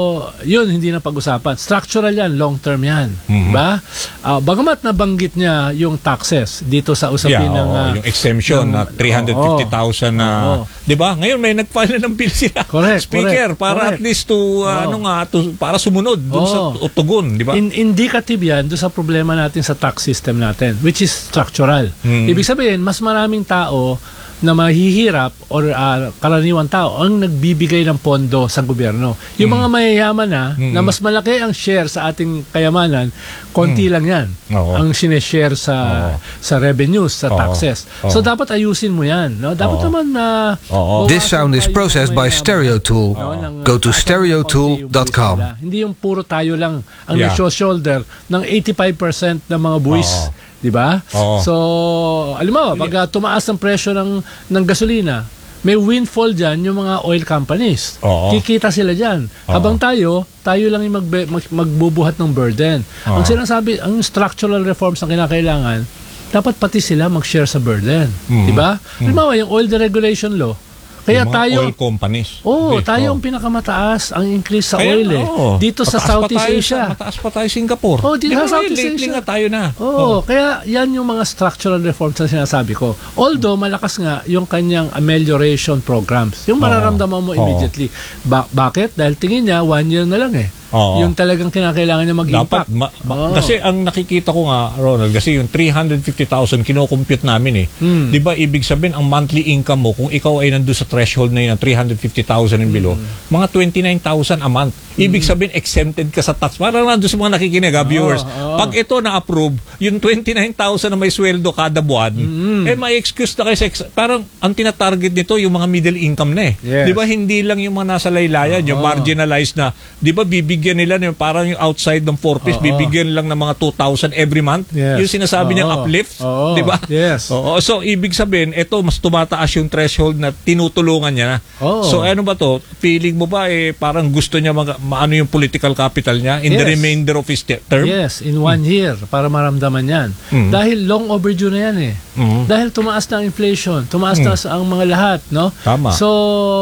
yun, hindi na pag-usapan. Structural yan, long-term yan. Mhm. Diba? Uh, bagamat nabanggit niya yung taxes dito sa usapin Yeah, ng... oo, uh, yung exemption ng- na three hundred fifty thousand na, Oo. 'di ba? Ngayon may nagfile na ng bill sila. Correct, Speaker correct, para correct. at least to uh, Oo. ano nga to, para sumunod dun sa Oo. tugon, 'di ba? In, indicative yan doon sa problema natin sa tax system natin, which is structural. Hmm. Ibig sabihin, mas maraming tao na mahihirap or uh, karaniwang tao ang nagbibigay ng pondo sa gobyerno. Yung mga mayayaman na, Mm. na mas malaki ang share sa ating kayamanan, konti lang yan. Oo. Ang sineshare sa Oo. sa revenues, sa Oo. taxes. Oo. So dapat ayusin mo yan. No? Dapat Oo. naman na... Oo. This sound is processed by Stereo Tool. Go to stereo tool dot com. Hindi yung puro tayo lang ang Yeah. nag-shoulder ng eighty-five percent ng mga buwis. Oo. Di ba? Oo. So, alam mo, pag uh, tumaas ang presyo ng, ng gasolina, may windfall dyan yung mga oil companies. Oo. Kikita sila dyan. Oo. Habang tayo, tayo lang yung magbe, mag, magbubuhat ng burden. Oo. Ang sinasabi, ang structural reforms na kinakailangan, dapat pati sila mag-share sa burden. Mhm. Di ba? Halimbawa, yung oil deregulation law, kaya Yung mga tayo... oil companies. Oo, Okay, tayo oo. ang pinakamataas ang increase sa Kaya, oil eh. oo. Dito sa Mataas pa Southeast tayo Asia. Sa, mataas pa tayo Singapore. Oh, dito Di sa ba, Southeast lately Asia. nga tayo na. Oo, kaya yan yung mga structural reforms na sinasabi ko. Although malakas nga yung kanyang amelioration programs. Yung mararamdaman mo Oo. immediately. Ba- bakit? Dahil tingin niya one year na lang eh. Oo. Yung talagang kinakailangan niya mag-impact. Dapat, ma- ma- Oo. kasi ang nakikita ko nga, Ronald, kasi yung three hundred fifty thousand kinocompute namin eh. Hmm. Di ba, ibig sabihin, ang monthly income mo, kung ikaw ay nandun sa threshold na yun, three hundred fifty thousand and below, mga twenty-nine thousand a month. Ibig sabihin, exempted ka sa tax. Parang nandun sa mga nakikinig, ha, viewers. oo. Pag ito na-approve, yung twenty-nine thousand na may sweldo kada buwan, eh may excuse na kasi, ex- parang ang tinatarget nito, yung mga middle income na eh. Yes. Di ba, hindi lang yung mga nasa laylayan, yung Oo. marginalized na, di ba, bibigyan nila, yung parang yung outside ng four piece, Oo. bibigyan lang ng mga two thousand every month. Yes. Yung sinasabi niyang Oo. uplift. Oo. Di ba? Yes. Oo. So, ibig sabihin, ito, mas tumataas yung threshold na tinutulungan niya na. Oo. So, ano ba to? Feeling mo ba, eh, parang gusto niya mag, maano yung political capital niya in the Yes. remainder of his te- term? Yes, in one year para maramdaman yan. Mm. Dahil long overdue na yan eh. Mm. Dahil tumaas na ang inflation, tumaas na ang mga lahat, no? Tama. So,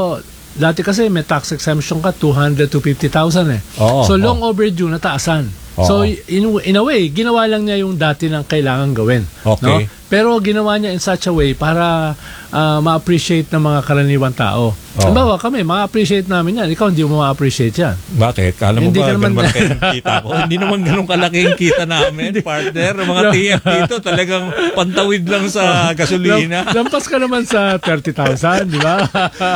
dati kasi may tax exemption ka two hundred to fifty thousand eh. Oo, so, oo. long overdue na taasan. Oo. So, in, in a way, ginawa lang niya yung dati ng kailangan gawin. Okay. No? Pero ginawa niya in such a way para ah, ma-appreciate ng mga karaniwang tao. Oo. Halimbawa kami, ma-appreciate namin yan. Ikaw hindi mo ma-appreciate yan. Bakit? Kala mo Hindi ba ka naman- ganun malaki ang kita ko? Hindi naman ganun kalaki ang kita namin, partner. Ang mga No. T F dito talagang pantawid lang sa gasolina. Lam- Lampas ka naman sa thirty thousand, di ba?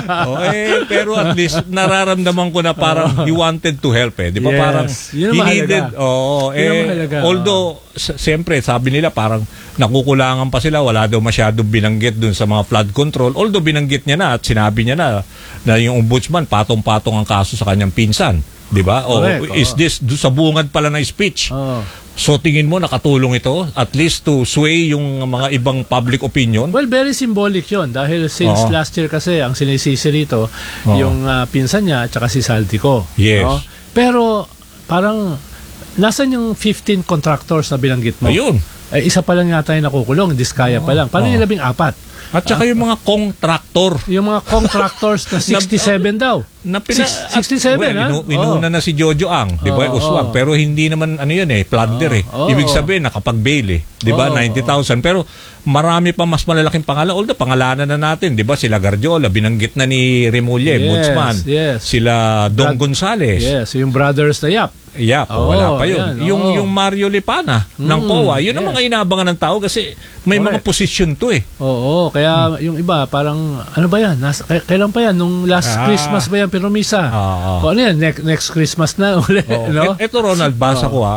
Okay, pero at least nararamdaman ko na parang he wanted to help eh. Di ba? Yes. Parang Yun ang he mahalaga. needed, oo, Yun ang eh, mahalaga. although, s- siyempre, sabi nila parang nakukulangan pa sila, wala daw masyadong binanggit dun sa mga flood control. Although binanggit niya na at sinabi niya na na yung ombudsman patong-patong ang kaso sa kanyang pinsan. Di ba? O Correct, is oo. this do- sa bungad pala ng speech? Oo. So tingin mo nakatulong ito at least to sway yung mga ibang public opinion? Well, very symbolic yun dahil since Oo. last year kasi ang sinisisi rito Oo. yung ah, pinsan niya at saka si Saldico. Yes. No? Pero parang nasan yung fifteen contractors na binanggit mo? Ayun. Eh, isa pa lang yata yung nakukulong, Diskaya pa lang. Paano Oo. yung labing apat? At saka yung mga contractor Yung mga contractors na sixty-seven daw. na pina, Six- sixty-seven, well, ha? inu- inuna na si Jojo Ang, di ba? Oo, Uswag. oo. Pero hindi naman ano yun eh, plunder eh. Oo, Ibig oo. sabihin nakapag-bail eh. Di ba? Oo, ninety thousand. Pero marami pa mas malalaking pangalan. Although pangalanan na natin, di ba? Sila Gardiola, binanggit na ni Remulle, Yes, Ombudsman. yes. Sila Dong Brad- Gonzales. Yes, yung brothers na Yap. Yeah, Oo, wala pa yun. yan, yung oo. yung Mario Lipana ng Mm, C O A, yun ang yes. mga inaabangan ng tao kasi may mga Correct. posisyon to eh. Oo, kaya yung iba parang ano ba yan? Nas, k- kailan pa yan? Nung last Ah. Christmas ba yan pinumisa? Ah, ah. O ano yan? Next, next Christmas na uli, Oo. no? Et- Eto Ronald, basa Oo. ko ha.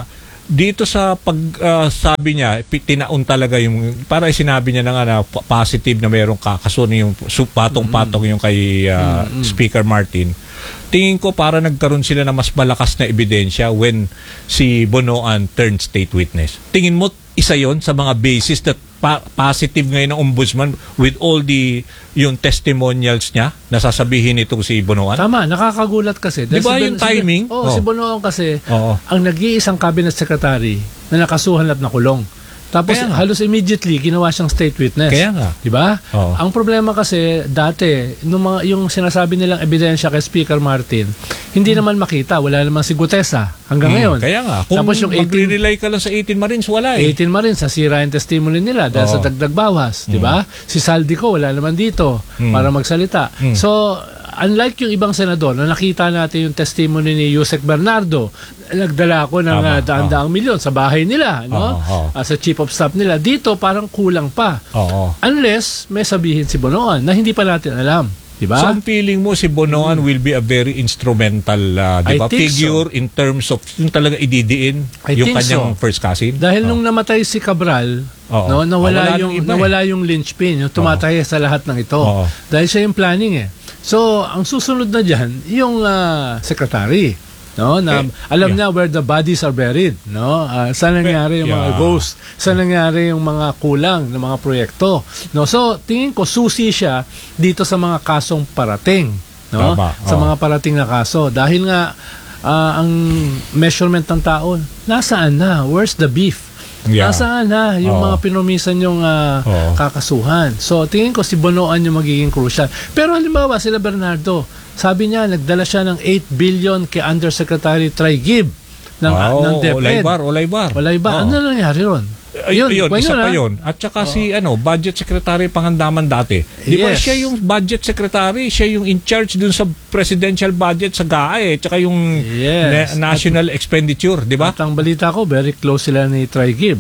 dito sa pag ah, sabi niya, pi- tinaon talaga yung, para sinabi niya na nga na pa- positive na mayroong kakaso yung su- patong-patong yung kay ah, Speaker Martin. Tingin ko para nagkaroon sila na mas malakas na ebidensya when si Bonoan turned state witness. Tingin mo isa yon sa mga basis that pa- positive ngayon ng ombudsman with all the yung testimonials niya na sasabihin itong si Bonoan? Tama, nakakagulat kasi. Di ba Dahil si yung Ben- si Ben- timing? Oo, Oh. si Bonoan kasi, Oo. ang nag-iisang cabinet secretary na nakasuhan at nakulong. Tapos Kaya nga. halos immediately ginawa siyang state witness. Kaya nga. 'Di ba? Oo. Ang problema kasi dati nung mga yung sinasabi nilang ebidensya kay Speaker Martin, hindi naman makita, wala naman si Gutesa hanggang Hmm, ngayon. Kaya nga, kung Tapos yung eighteen magre-rely ka lang sa eighteen Marines, wala eh. eighteen Marines, sasira yung testimony nila dahil Oo. sa dagdag bawas, di ba? Si Saldico, wala naman dito Mm. para magsalita. Mm. So, unlike yung ibang senador na nakita natin yung testimony ni Yusek Bernardo, nagdala ko ng Tama, uh, daan-daang milyon sa bahay nila, no? Oo, oo. Ah, sa chief of staff nila. Dito, parang kulang pa. Oo. Unless may sabihin si Bonoan na hindi pa natin alam. Di ba? So ang feeling mo si Bonoan will be a very instrumental uh, di I ba, think figure in terms of yung talaga ididiin I yung think kanyang so. first cousin? Dahil Oh. nung namatay si Cabral, Oo. no, nawala Ah, wala yung nang iba eh. nawala yung linchpin, yung tumataya sa lahat ng ito. Oo. Dahil siya yung planning eh. So, ang susunod na diyan, yung ah, secretary, no, na Eh, alam yeah. niya where the bodies are buried, no? Ah, saan nangyari yung mga yeah. ghosts, saan nangyari yung mga kulang ng mga proyekto. No, so tingin ko susi siya dito sa mga kasong parating, no? Tama, Sa oo. mga parating na kaso dahil nga ah, ang measurement ng tao, nasaan na? Where's the beef? Yeah. Nasaan na yung Oo. mga pinumisan yung ah, Oo. kakasuhan? So, tingin ko si Bonoan yung magiging crucial. Pero halimbawa, sila Bernardo, sabi niya, nagdala siya ng eight billion kay Undersecretary Traigib ng, Ah, ng oo, DepEd. Olaybar, Olaybar. Wala iba. Oo. Ano nangyari ron? Ayun, yun, kwan isa yun, pa ah. yun. At saka si ano, budget secretary Pangandaman dati. Di ba Yes. siya yung budget secretary, siya yung in charge dun sa presidential budget sa G A A, eh, tsaka yung Yes. na- national expenditure, di ba? At ang balita ko, very close sila ni Traigib.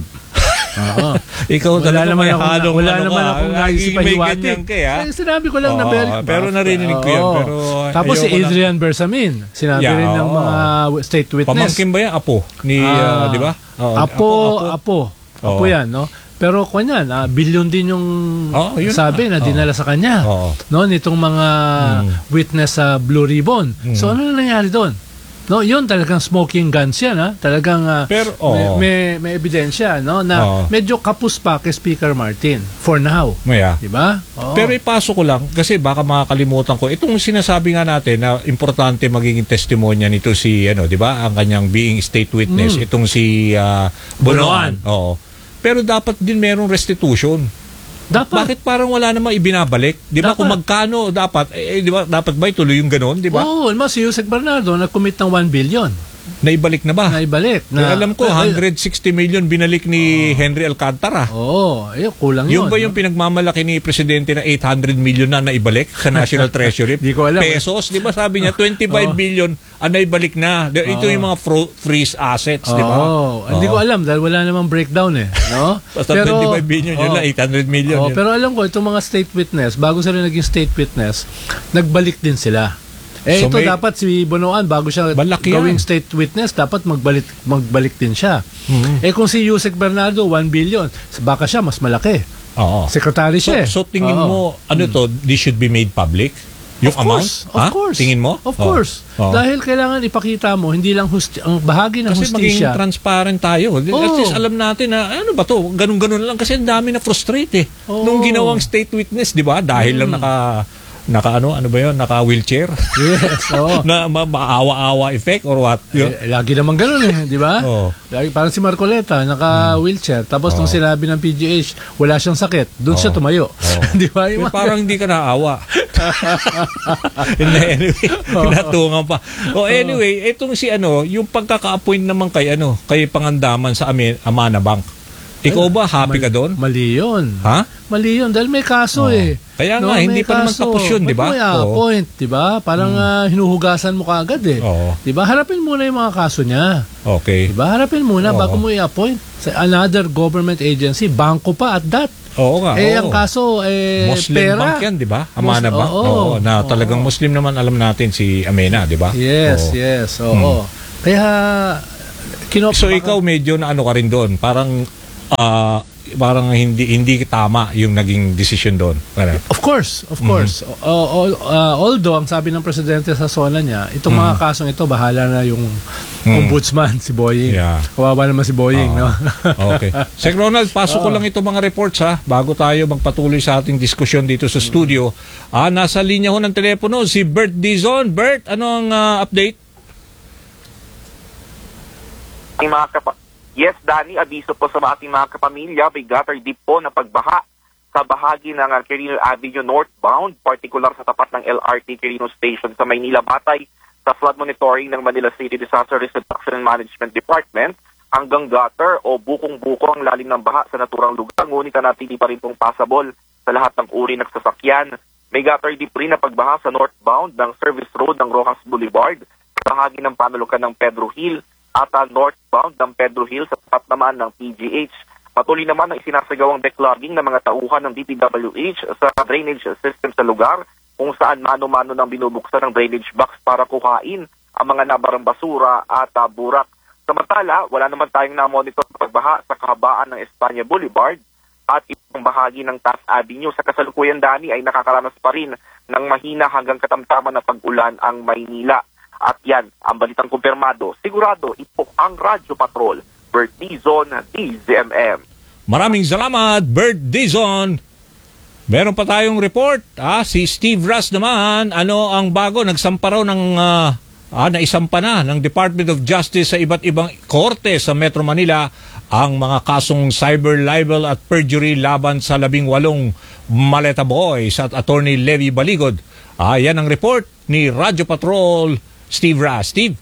Oo. Ikaw Wala talaga naman may akong, halong wala ano naman ka. akong Lagi naisip may pahiwatig. ganyan ka, ah. Eh, sinabi ko lang na Oo, very... pero narinig ko yan, Oo. pero Tapos si ayoko lang. Adrian Bersamin, sinabi Yeah, rin ng oo. mga state witness. Pamangkin ba yan? Apo? Ni, ah, Ah, di ba? Oo, Apo, apo. Apo, Oo. yan, no? Pero kung yan, ah, bilyon din yung Oo, yun sabi na. na dinala sa kanya. Oo. No, nitong mga Mm. witness sa Blue Ribbon. So ano na nangyari doon? No, yun talagang smoking guns yan, ha? Talagang ah, Pero, may, oo. may, may ebidensya, no? Na Oo. medyo kapus pa kay Speaker Martin for now. Maya. Di ba? Oo. Pero ipasok ko lang, kasi baka makakalimutan ko, itong sinasabi nga natin na importante magiging testimonya nito si, ano, di ba, ang kanyang being state witness, Mm. itong si ah, Bonoan. Bonoan. Oo. Pero dapat din merong restitution. dapat. Bakit parang wala namang ibinabalik? Di ba, Dapat. kung magkano dapat, eh, di ba, dapat ba ituloy yung ganon, di ba? Oo, oh, si Yusek Bernardo nag-commit ng one billion. Naibalik na ba? Na ibalik. Eh, alam ko, Eh, one hundred sixty million binalik ni Henry Alcantara. Oo, eh, kulang yun. Yung ba yung no? pinagmamalaki ni Presidente na eight hundred million na naibalik sa National Treasury? Di ko alam. Pesos, di ba sabi niya, twenty-five Oo. billion ang naibalik na. Ito yung mga fro- freeze assets, di ba? Oo, hindi ko alam dahil wala namang breakdown eh. No? Basta twenty-five billion, yun oo. lang, eight hundred million. Oo, yun. pero alam ko, itong mga state witness, bago sila naging state witness, nagbalik din sila. Eh So ito may- dapat si Bonoan bago siya Malaki yan. gawing state witness dapat magbalik magbalik din siya. Mhm. Eh kung si Yusek Bernardo one billion, baka siya mas malaki. Oo. Secretary So, siya. eh. so tingin Oo. mo, ano to, this should be made public? Yung Of amount? course, of Ha? course. Tingin mo? Of Oo. course. Oo. Dahil kailangan ipakita mo hindi lang husti- ang bahagi ng Kasi maging hustisya. transparent tayo. At Oo. least alam natin na ano ba to, ganun-ganun lang kasi ang dami na frustrate eh. Oo. Nung ginawang state witness, 'di ba? Dahil lang naka naka ano, ano ba 'yon? Naka wheelchair. Yes, oo. na ma- maawa-awa effect or what? Yun. Eh, lagi naman ganun eh, di ba? Oo. Lagi, parang si Marcoleta, naka-wheelchair. Tapos nung sinabi ng P G H, wala siyang sakit. Doon siya Oo. tumayo. Oo. di ba? Yung Pero mga- parang hindi ka naawa. Hindi, anyway, pinatungan pa. O anyway, itong si ano, yung pagkaka-appoint naman kay ano, kay Pangandaman sa Ami- Amana Bank. Ikaw ba happy ka doon? Mali yun. Ha? Mali yun. Dahil may kaso Oo. eh. Kaya nga, may hindi pa naman kaso. tapos yun, di ba? Ba't mo Oo. Hmm. i-appoint, di ba? Parang ah, hinuhugasan mo kaagad eh. Oo. Di ba? Harapin muna yung mga kaso niya. Okay. Di ba? Harapin muna Oo. bago mo i-appoint sa another government agency. Bangko pa at that. Oo nga. eh, oo. ang kaso, eh, Muslim pera. bank yan, di ba? Amana Mus- Bank. oo. Oo, na talagang Oo. Muslim naman alam natin si Amena, di ba? Yes, Oo. yes. Oo. Hmm. Kaya Kinop- So ikaw medyo na ano ka rin doon, parang ah, parang hindi hindi tama yung naging decision doon. Parang, Of course, of course. Mm-hmm. O- o- uh, although, ang sabi ng presidente sa SONA niya, itong mga kasong ito, bahala na yung ombudsman, si Boying. Mm-hmm. Yeah. Kawawa naman si Boying, Oo. no? Okay. Sir Ronald, pasok ko lang ito mga reports ha, bago tayo magpatuloy sa ating diskusyon dito sa studio. Ah, nasa linya ho ng telepono si Bert Dizon. Bert, ano ang ah, update? Ating mga kapa- yes, Danny, abiso po sa ating mga kapamilya, may gutter deep po na pagbaha sa bahagi ng uh, Quirino Avenue northbound, particular sa tapat ng L R T Quirino Station sa Maynila. Batay sa flood monitoring ng Manila City Disaster Risk Reduction and Management Department, hanggang gutter o bukong-buko ang lalim ng baha sa naturang lugar. Ngunit natili pa rin pong passable sa lahat ng uri ng sasakyan. May gutter deep rin na pagbaha sa northbound ng Service Road ng Rojas Boulevard, sa bahagi ng panulukan ng Pedro Hill, at uh, northbound ng Pedro Hill sa tapat naman ng P G H. Patuloy naman ang isinasagawang backlogging ng mga tauhan ng D P W H sa drainage system sa lugar, kung saan mano-mano nang binubuksan ng drainage box para kuhain ang mga nabarang basura at uh, burak. Samantala, wala naman tayong na-monitor na pagbaha sa kahabaan ng Espanya Boulevard at ibang bahagi ng Taft Avenue. Sa kasalukuyan, Dani, ay nakakaranas pa rin ng mahina hanggang katamtaman na pag-ulan ang Maynila. At yan, ang balitang kumpirmado. Sigurado, ito ang Radyo Patrol. Bert Dizon, D Z M M. Maraming salamat, Bert Dizon. Meron pa tayong report. Ah, si Steve Ras naman, ano ang bago? Nagsampa raw ng, ah, ah, naisampa na ng Department of Justice sa iba't ibang korte sa Metro Manila ang mga kasong cyber libel at perjury laban sa labing walong Maleta Boys at Attorney Levi Baligod. Ah, yan ang report ni Radyo Patrol, Steve Ras. Steve?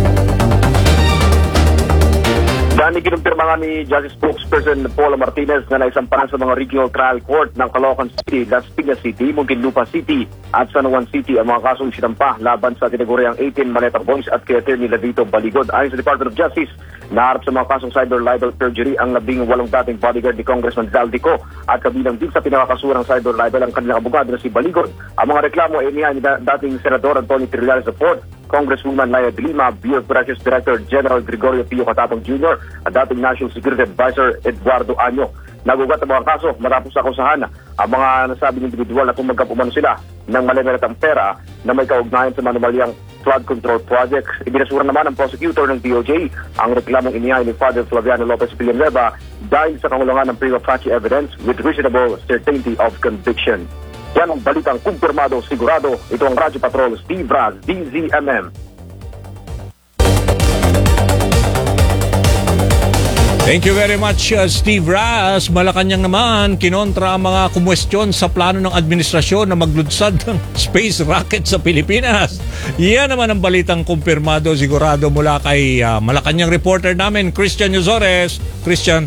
Dani, kinumpirma nga ni Justice Spokesperson Paula Martinez na naisampahan sa mga Regional Trial Court ng Caloocan City, Las Piñas City, Muntinlupa City at San Juan City ang mga kasong sinampa laban sa kategoryang eighteen Maleta Boys at kay Attorney Levito Baligod. Ayon sa Department of Justice, naharap sa mga kasong cyber libel perjury ang labing walong dating bodyguard ni Congressman Zaldico at kabilang din sa pinakakasurang cyber libel ang kanilang abogado na si Baligod. Ang mga reklamo ay inihain ni dating Senador Antonio Trillanes the fourth, Congresswoman Laia de Lima, Bureau of Operations Director General Gregorio Pio Catapang Junior at dating National Security Advisor Eduardo Año. Nagugat ang mga kaso matapos akusahan ang mga nasabing individual na tumanggap umano sila ng malimiratang pera na may kaugnayan sa manumalyang flood control projects. Ibinasura naman ng prosecutor ng D O J ang reklamong inihain ni Father Flaviano Lopez Villanueva dahil sa kakulangan ng prima facie evidence with reasonable certainty of conviction. Yan ang balitang kumpirmado, sigurado. Ito ang Radyo Patrol, Steve Raz, D Z M M. Thank you very much, uh, Steve Raz. Malacanang naman, kinontra ang mga kumwestiyon sa plano ng administrasyon na maglunsad ng space rocket sa Pilipinas. Yan naman ang balitang kumpirmado, sigurado mula kay uh, Malacanang reporter namin, Christian Yozores. Christian.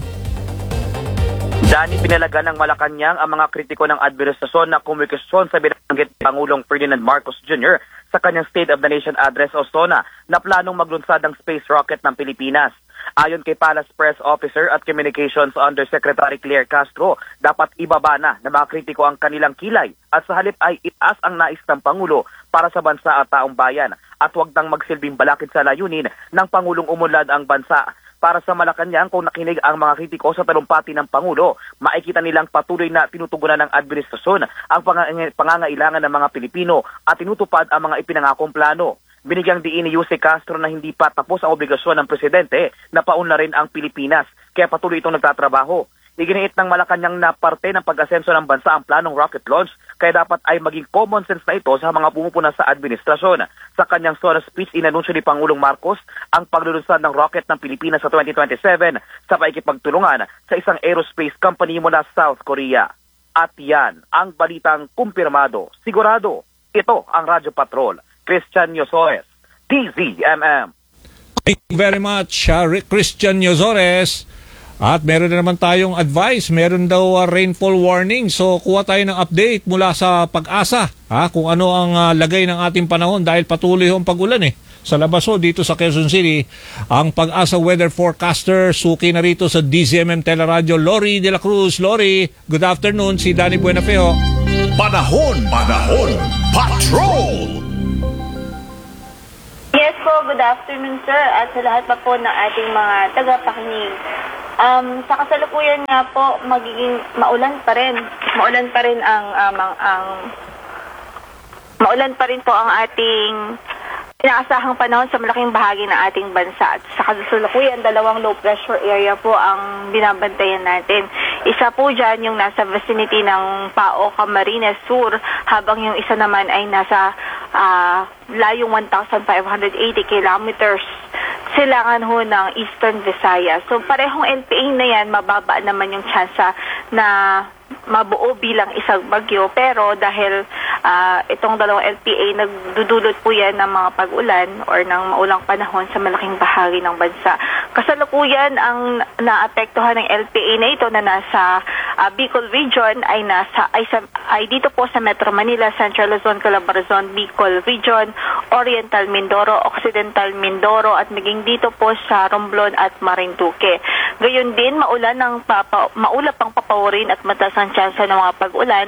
Dani, pinalaga ng Malacanang ang mga kritiko ng administrasyon na kumikisyon sa binanggit Pangulong Ferdinand Marcos Junior sa kanyang State of the Nation Address o SONA na planong maglunsad ng space rocket ng Pilipinas. Ayon kay Palace Press Officer at Communications Undersecretary Claire Castro, dapat ibaba na ng mga kritiko ang kanilang kilay at sa halip ay itaas ang nais ng Pangulo para sa bansa at taong bayan at huwag nang magsilbing balakid sa layunin ng Pangulong umunlad ang bansa. Para sa Malacanang, kung nakinig ang mga kritiko sa talumpati ng Pangulo, makikita nilang patuloy na tinutugunan ng administrasyon ang pangangailangan ng mga Pilipino at tinutupad ang mga ipinangakong plano. Binigyang diin ni Jose Castro na hindi pa tapos ang obligasyon ng presidente na paunlarin ang Pilipinas, kaya patuloy itong nagtatrabaho. Iginiit ng Malacanang na parte ng pag-asenso ng bansa ang planong rocket launch, kaya dapat ay maging common sense na ito sa mga pumupuna sa administrasyon. Sa kanyang SONA speech, inanunsyo ni Pangulong Marcos ang paglulunsad ng rocket ng Pilipinas sa twenty twenty-seven sa paikipagtulungan sa isang aerospace company mula South Korea. At yan ang balitang kumpirmado. Sigurado, ito ang Radyo Patrol. Christian Yozores, D Z M M. Thank you very much, uh, Christian Yozores. At meron na naman tayong advice, meron daw uh, rainfall warning. So kuha tayo ng update mula sa Pag-asa, ha, kung ano ang uh, lagay ng ating panahon dahil patuloy ang pag-ulan eh. Sa labaso dito sa Quezon City, ang Pag-asa weather forecaster, suki na rito sa D Z M M Teleradio, Lori de la Cruz. Lori, good afternoon, si Danny Buenafeo. Panahon, panahon, patrol! Yes po, good afternoon sir at sa lahat pa po ng ating mga tagapakinig. Um, sa kasalukuyan nga po, magiging maulan pa rin. Maulan pa rin ang, um, ang, ang maulan pa rin po ang ating inaasahang panahon sa malaking bahagi ng ating bansa. At sa kasalukuyan, dalawang low pressure area po ang binabantayan natin. Isa po dyan yung nasa vicinity ng Pao, Camarines Sur, habang yung isa naman ay nasa uh, layong one thousand five hundred eighty kilometers silangan ho ng Eastern Visayas. So parehong L P A na yan, mababa naman yung tsansa na mabuo bilang isang bagyo. Pero dahil uh, itong dalawang L P A, nagdudulot po yan ng mga pag-ulan or ng maulang panahon sa malaking bahagi ng bansa. Kasalukuyan, ang naapektuhan ng L P A na ito na nasa uh, Bicol Region ay, nasa, ay, sa, ay dito po sa Metro Manila, Central Luzon, Calabarzon, Bicol Region, Oriental Mindoro, Occidental Mindoro at maging dito po sa Romblon at Marinduque. Gayon din, maulan ng papa, maulap ang papawirin at mataas ang tsansa ng mga pag-ulan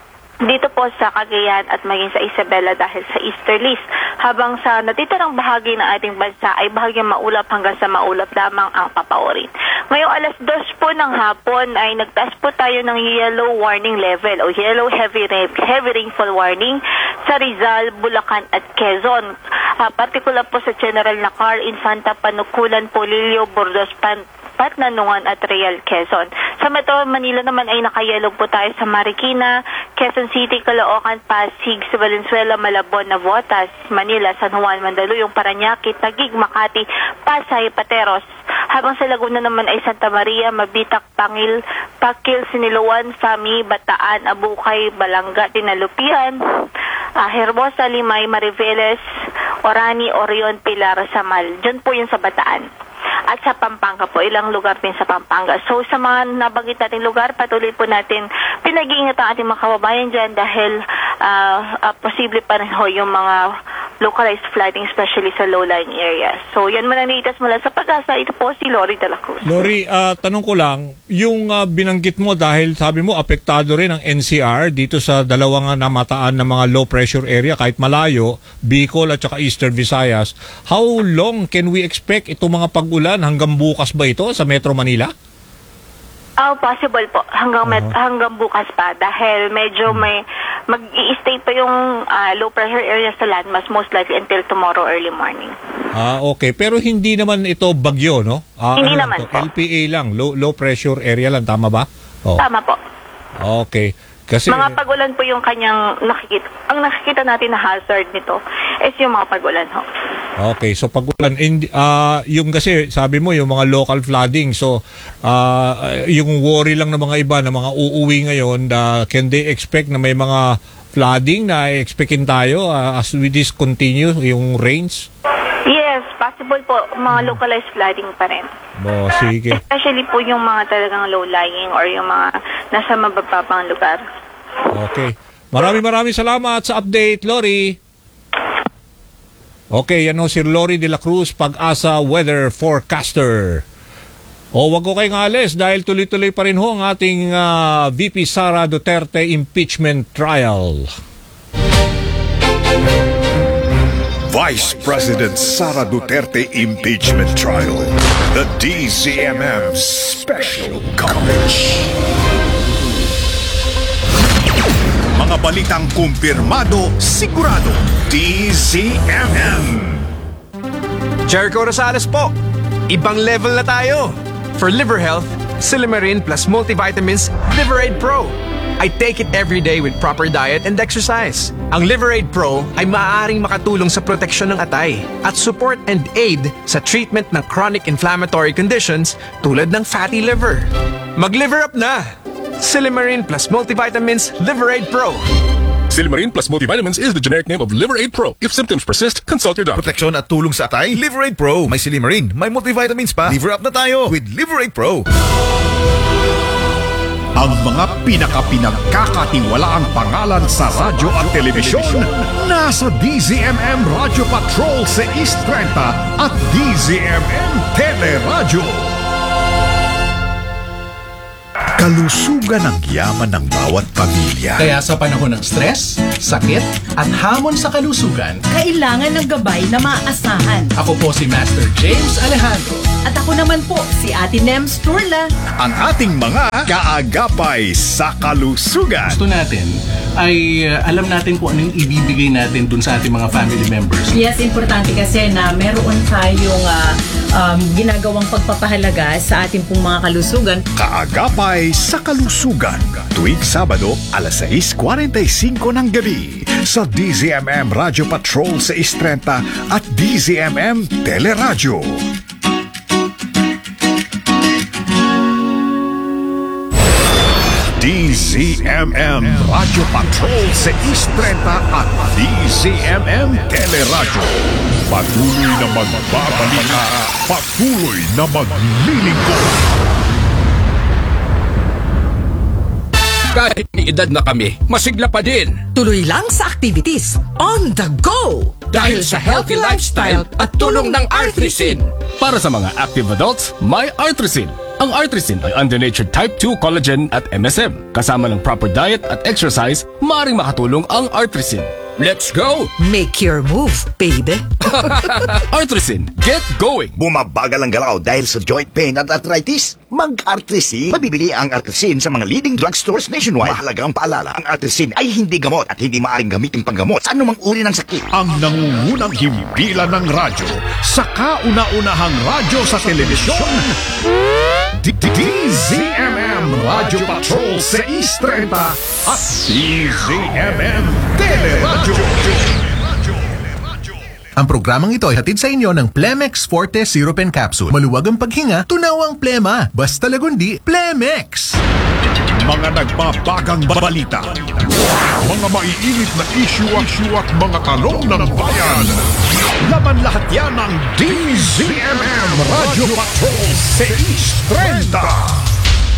dito po sa Cagayan at maging sa Isabela dahil sa easterlies. Habang sa natitirang bahagi ng ating bansa ay bahagyang maulap hanggang sa maulap lamang ang papawirin. Ngayong alas dos po ng hapon ay nagtaas po tayo ng yellow warning level o yellow heavy, rain, heavy rainfall warning sa Rizal, Bulacan at Quezon. Uh, particular po sa General Nacar, Infanta, Panukulan, Polillo, Burgos, Pan Patnanungan at Real, Quezon. Sa Metro Manila naman ay nakayelog po tayo sa Marikina, Quezon City, Caloocan, Pasig, Valenzuela, Malabon, Navotas, Manila, San Juan, Mandaluyong, Parañaque, Taguig, Makati, Pasay, Pateros. Habang sa Laguna naman ay Santa Maria, Mabitak, Pangil, Pakil, Siniluan, Sami, Bataan, Abukay, Balanga, Dinalupian, uh, Hermosa, Limay, Mariveles, Orani, Orion, Pilar, Samal. Diyan po yun sa Bataan. At sa Pampanga po, ilang lugar din sa Pampanga. So sa mga nabanggit natin lugar, patuloy po natin pinag-iingat ang ating mga kababayan dyan dahil uh, uh, posible pa rin ho yung mga localized flooding, especially sa low-lying areas. So yan man ang naitas mula sa Pag-asa. Ito po si Lori de la Cruz. Lori, uh, tanong ko lang, yung uh, binanggit mo dahil sabi mo apektado rin ang N C R dito sa dalawang namataan na mga low pressure area kahit malayo, Bicol at saka Eastern Visayas. How long can we expect itong mga pag-ulan? Hanggang bukas ba ito sa Metro Manila? Oh, possible po. Hanggang met, Uh-huh. hanggang bukas pa dahil medyo may mag-i-stay pa yung uh, low pressure area sa landmass most likely until tomorrow early morning. Ah, okay. Pero hindi naman ito bagyo, no? Ah, Hindi ano naman to? po. L P A lang, low, low pressure area lang, tama ba? Oh. Tama po. Okay. Kasi Mga pag-ulan po yung kanyang nakikita. Ang nakikita natin na hazard nito is yung mga pag-ulan ho. okay, so pag-ulan in ah, yung kasi sabi mo yung mga local flooding. So ah, yung worry lang ng mga iba na mga uuwi ngayon, uh, can they expect na may mga flooding na expectin tayo uh, as we this continue yung rains? Yes, possible po. Mga localized flooding pa rin. Bo, sige. Especially po yung mga talagang low-lying or yung mga nasa mabababang lugar. Okay. Maraming maraming salamat sa update, Lori. Okay, yan ho si Lori de la Cruz, Pag-asa Weather Forecaster. O wag ko kayong alis dahil tuloy-tuloy pa rin ho ang ating uh, V P Sara Duterte impeachment trial. Vice President Sara Duterte impeachment trial. The D Z M M special coverage. Mga balitang kumpirmado, sigurado. D Z M M. Jericho Rosales po. Ibang level na tayo. For liver health, Silimarin plus multivitamins Liverade Pro. I take it every day with proper diet and exercise. Ang Liverade Pro ay maaaring makatulong sa proteksyon ng atay at support and aid sa treatment ng chronic inflammatory conditions tulad ng fatty liver. Mag-liver up na! Silimarin plus multivitamins Liverade Pro. Silimarin plus multivitamins is the generic name of Liverade Pro. If symptoms persist, consult your doctor. Proteksyon at tulong sa atay, Liverade Pro. May Silimarin, may multivitamins pa. Liver up na tayo with Liverade Pro. Ang mga pinaka-pinagkakatiwalaang pangalan sa radyo at telebisyon nasa D Z M M Radio Patrol sa East thirty at D Z M M Teleradyo. Kalusugan ang yaman ng bawat pamilya. Kaya sa panahon ng stress, sakit, at hamon sa kalusugan, kailangan ng gabay na maaasahan. ako po si Master James Alejandro. At ako naman po, si Ate Nems Turla. Ang ating mga kaagapay sa kalusugan. Gusto natin ay uh, alam natin kung ano yung ibibigay natin dun sa ating mga family members. Yes, importante kasi na meron tayong uh, um, ginagawang pagpapahalaga sa ating pong mga kalusugan. Kaagapay sa kalusugan. Tuwing Sabado, alas sais kuwarenta y singko ng gabi sa D Z M M Radio Patrol sais trenta at D Z M M Teleradyo. D Z M M Radio Patrol sais trenta at D Z M M Teleradyo. Patuloy na magbabalita, patuloy na maglilingkod. Kahit may edad na kami, masigla pa din. Tuloy lang sa activities. On the go! Dahil sa healthy lifestyle at tulong ng Artrisin. Para sa mga active adults, may Artrisin. Ang Artrisin ay under-natured type two collagen at M S M. Kasama ng proper diet at exercise, maaaring makatulong ang Artrisin. Let's go! Make your move, baby. Artrisin, get going! Bumabagal ang galaw dahil sa joint pain at arthritis? Mag-Artrisin. Mabibili ang Artrisin sa mga leading drugstores nationwide. Mahalagang paalala, ang Artrisin ay hindi gamot at hindi maaaring gamitin panggamot sa anumang uri ng sakit. Ang nangungunang himpilan ng radyo sa kauna-unahang radyo sa telebisyon. D Z M M Radio Patrol sais trenta at D Z M M Teleradyo. Ang programang ito ay hatid sa inyo ng Plemex Forte Syrup and Capsule. Maluwag ang paghinga, tunaw ang plema. Basta lagundi, Plemex! Mga nagbabagang balita, mga maiinit na issue at issue at mga tanong ng bayan. Laban lahat yan ng D Z M M Radio Patrol sais trenta.